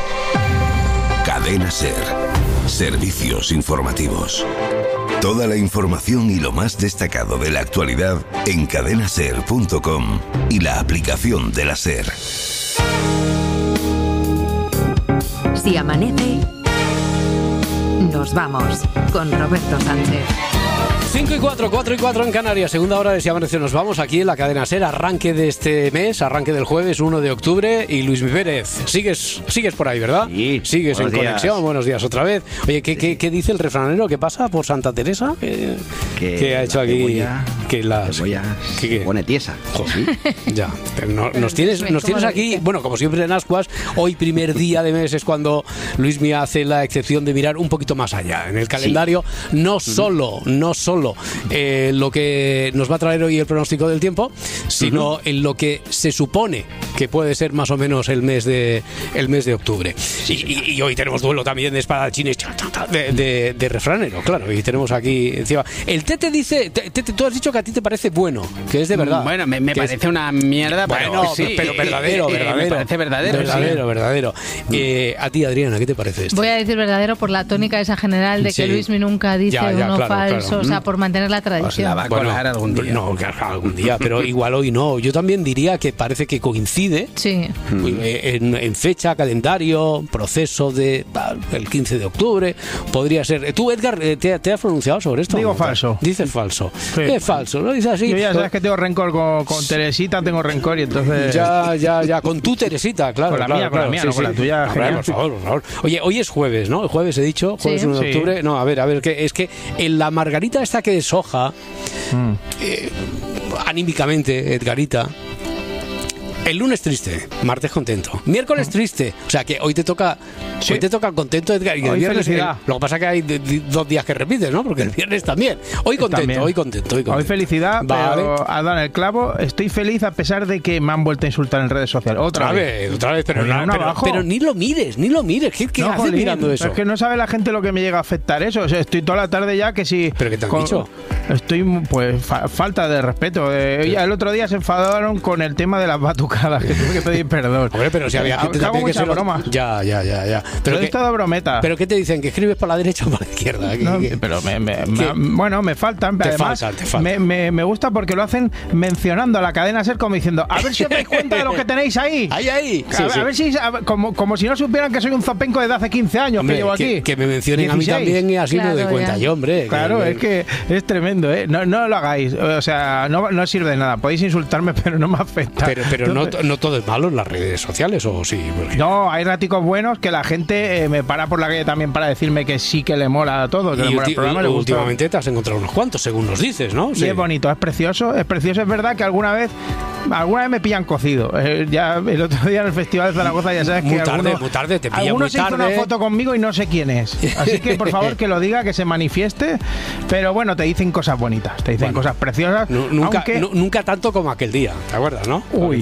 Cadena Ser. Servicios informativos. Toda la información y lo más destacado de la actualidad en cadenaser.com y la aplicación de la SER. Si amanece, nos vamos con Roberto Sánchez. 5 y 4, 4 y 4 en Canarias, segunda hora de Si Amanece. Nos vamos aquí en la cadena SER, arranque de este mes, arranque del jueves 1 de octubre. Y Luis Pérez, sigues por ahí, ¿verdad? Sí. Sigues en conexión, buenos días otra vez. Oye, ¿qué dice el refranero? ¿Qué pasa por Santa Teresa? ¿Qué ha hecho aquí? Que las se pone tiesa. Ya, nos tienes aquí, bueno, como siempre en Ascuas, hoy primer día de mes es cuando Luismi hace la excepción de mirar un poquito más allá en el calendario, no solo lo que nos va a traer hoy el pronóstico del tiempo, sino en lo que se supone que puede ser más o menos el mes de octubre. Y hoy tenemos duelo también de espadachines de refranero, claro, y tenemos aquí encima. El Tete dice, tú has dicho que a ti te parece bueno, que es de verdad. Bueno, me parece una mierda, pero verdadero. Me parece verdadero. A ti, Adriana, ¿qué te parece esto? Voy a decir verdadero por la tónica esa general de que Luismi nunca dice falso, o sea, por mantener la tradición. Os la va a colar algún día. No, algún día, pero igual hoy no. Yo también diría que parece que coincide en fecha, calendario, proceso de el 15 de octubre, podría ser. ¿Tú, Edgar, te has pronunciado sobre esto? Digo falso. Dices falso. Sí. Es falso, ¿no? Dices así. Yo ya sabes que tengo rencor con Teresita, tengo rencor y entonces... Ya, con tu Teresita, claro. Con la mía, no con la tuya. Por favor. Oye, hoy es jueves, ¿no? El jueves he dicho, jueves 1 de octubre. No, a ver, que es que en la margarita esta que deshoja, anímicamente, Edgarita, el lunes triste, martes contento, miércoles triste, o sea que hoy te toca contento, Edgar, y el viernes felicidad. Lo que pasa es que hay 2 días que repites, ¿no? Porque el viernes también. Hoy contento. Hoy felicidad, vale. Pero has dado en el clavo. Estoy feliz a pesar de que me han vuelto a insultar en redes sociales. Otra vez, pero ni lo mires. ¿Qué haces mirando eso? Es que no sabe la gente lo que me llega a afectar eso. O sea, estoy toda la tarde ya que si... ¿Pero qué te han dicho? Estoy, pues, falta de respeto. El otro día se enfadaron con el tema de las batucadas, que tuve que pedir perdón. Hombre, pero si había gente también que se broma. Ya. Pero es todo brometa. ¿Pero qué te dicen? ¿Que escribes para la derecha o para la izquierda? No, pero me faltan. Además, me gusta porque lo hacen mencionando a la cadena SER como diciendo, a ver si os dais cuenta de lo que tenéis ahí. Ahí. A ver si, como si no supieran que soy un zopenco desde hace 15 años, hombre, que llevo aquí. Que me mencionen 16. A mí también y así me doy cuenta yo, hombre. Claro, es que es tremendo, ¿eh? No lo hagáis. O sea, no sirve de nada. Podéis insultarme, pero no me afecta. Pero no todo es malo en las redes sociales, ¿o sí? Porque... No, hay raticos buenos que la gente me para por la calle también para decirme que sí que le mola a todo. Y últimamente te has encontrado unos cuantos, según nos dices, ¿no? Sí, es bonito, es precioso. Es verdad que alguna vez me pillan cocido. Ya el otro día en el Festival de Zaragoza, ya sabes muy que tarde, te pillan algunos muy tarde. hizo una foto conmigo y no sé quién es. Así que por favor que lo diga, que se manifieste. Pero bueno, te dicen cosas bonitas, te dicen cosas preciosas. Nunca tanto como aquel día, ¿te acuerdas, no? Uy.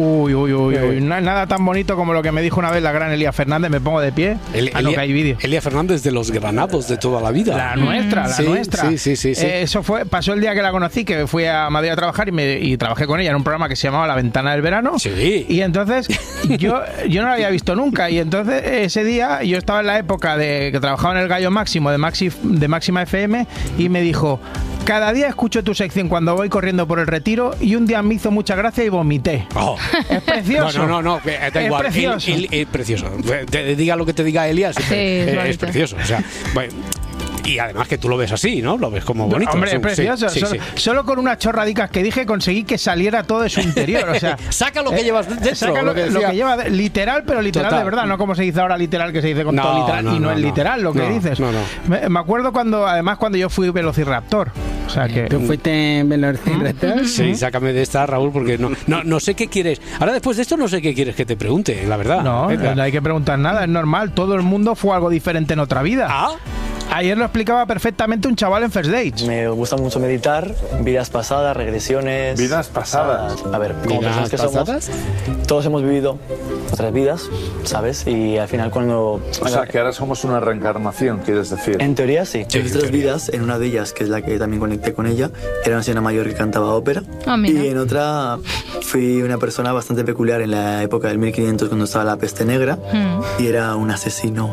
Nada tan bonito como lo que me dijo una vez la gran Elia Fernández. Me pongo de pie. Que hay vídeo. Elia Fernández de los Granados de toda la vida. La nuestra. Sí. Eso pasó el día que la conocí, que fui a Madrid a trabajar y trabajé con ella en un programa que se llamaba La Ventana del Verano. Sí. Y entonces yo no la había visto nunca. Y entonces ese día yo estaba en la época de que trabajaba en el Gallo Máximo de Máxima FM y me dijo: cada día escucho tu sección cuando voy corriendo por el Retiro y un día me hizo mucha gracia y vomité. Es precioso. No, da igual. Precioso. Es precioso. Te diga lo que te diga Elia, es precioso. O sea, bueno. Y además que tú lo ves así, ¿no? Lo ves como bonito. Hombre, es precioso. Solo con unas chorradicas que dije conseguí que saliera todo de su interior. O sea, saca lo que llevas dentro. Saca lo que lleva literal, pero literal de verdad. No como se dice ahora literal, que se dice con todo literal. Y no es literal lo que dices. Me acuerdo cuando yo fui velociraptor. O sea que... ¿Tú fuiste velociraptor? Sí, sácame de esta, Raúl, porque no sé qué quieres. Ahora después de esto no sé qué quieres que te pregunte, la verdad. No hay que preguntar nada, es normal. Todo el mundo fue algo diferente en otra vida. Ayer lo explicaba perfectamente un chaval en First Dates. Me gusta mucho meditar, vidas pasadas, regresiones. ¿Vidas pasadas? A ver, como personas que somos, todos hemos vivido otras vidas, ¿sabes? Y al final cuando... O sea, que ahora somos una reencarnación, ¿quieres decir? En teoría sí. En nuestras vidas, en una de ellas, que es la que también conecté con ella, era una señora mayor que cantaba ópera. Y en otra fui una persona bastante peculiar en la época del 1500, cuando estaba la peste negra, y era un asesino.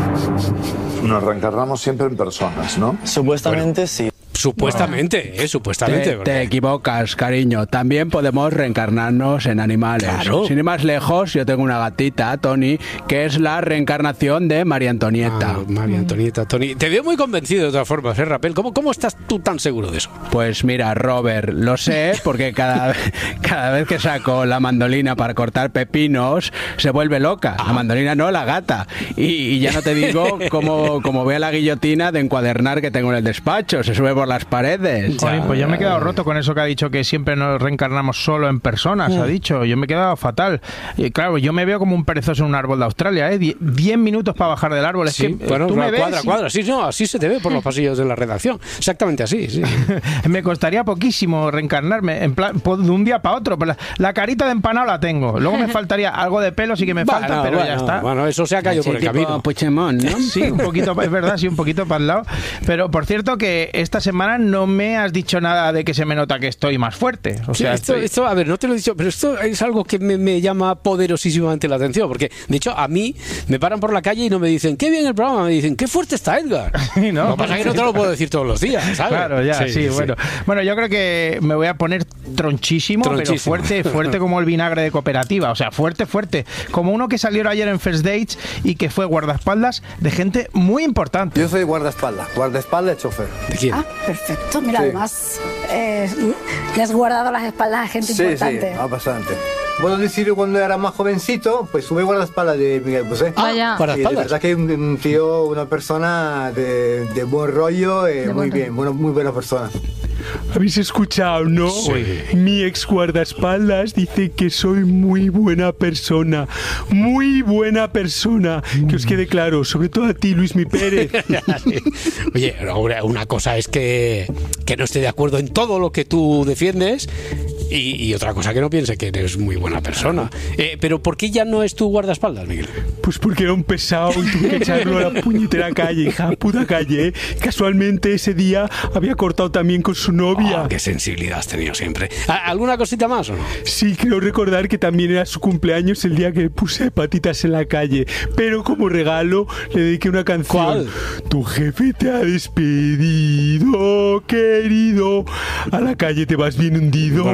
Nos reencarnamos siempre en personas, ¿no? Supuestamente sí. Supuestamente. Te equivocas, cariño. También podemos reencarnarnos en animales. Claro. Sin ir más lejos, yo tengo una gatita, Tony, que es la reencarnación de María Antonieta. María Antonieta, Tony. Te veo muy convencido de todas formas, Rapel. ¿Cómo estás tú tan seguro de eso? Pues mira, Robert, lo sé porque cada vez que saco la mandolina para cortar pepinos, se vuelve loca. La mandolina no, la gata. Y ya no te digo cómo ve a la guillotina de encuadernar que tengo en el despacho. Se sube por las paredes. Joder, pues yo me he quedado roto con eso que ha dicho, que siempre nos reencarnamos solo en personas, ha dicho. Yo me he quedado fatal. Y claro, yo me veo como un perezoso en un árbol de Australia, 10 minutos para bajar del árbol. Es sí, que bueno, tú me ves cuadra. Sí, no, así se te ve por los pasillos de la redacción. Exactamente así, sí. Me costaría poquísimo reencarnarme, en plan, de un día para otro. La carita de empanado la tengo. Luego me faltaría algo de pelo, sí que me falta, pero ya está. Bueno, eso se ha caído por el camino. Puigdemont, ¿no? Sí, un poquito, es verdad, sí, un poquito para el lado. Pero, por cierto, que esta semana no me has dicho nada de que se me nota que estoy más fuerte. O sea, esto, a ver, no te lo he dicho, pero esto es algo que me llama poderosísimamente la atención, porque, de hecho, a mí me paran por la calle y no me dicen, qué bien el programa, me dicen, qué fuerte está Edgar. ¿No? Lo que pasa es que no te lo puedo decir todos los días, ¿sabes? Claro, ya, sí. Bueno, yo creo que me voy a poner tronchísimo, pero fuerte como el vinagre de Cooperativa. O sea, fuerte. Como uno que salió ayer en First Dates y que fue guardaespaldas de gente muy importante. Yo soy guardaespaldas y chofer. ¿De quién? Ah, perfecto. Mira, además le has guardado las espaldas a gente importante. Sí, bastante. Puedo decir, cuando era más jovencito, pues sube guardaespaldas de Miguel Bosé. Guardaespaldas. La verdad que es un tío, una persona de buen rollo, muy bien, muy buena persona. ¿Habéis escuchado, no? Sí. Mi ex guardaespaldas dice que soy muy buena persona. Muy buena persona. Que os quede claro, sobre todo a ti, Luismi Pérez. Oye, una cosa es que no esté de acuerdo en todo lo que tú defiendes y otra cosa que no piense que eres muy buena persona. Pero ¿por qué ya no es tu guardaespaldas, Miguel? Pues porque era un pesado y tuve que echarlo a la puñetera calle, hija puta calle. Casualmente ese día había cortado también con su novia. Qué sensibilidad has tenido siempre. ¿Alguna cosita más o no? Sí, creo recordar que también era su cumpleaños el día que puse patitas en la calle. Pero como regalo le dediqué una canción. ¿Cuál? Tu jefe te ha despedido, querido. A la calle te vas bien hundido.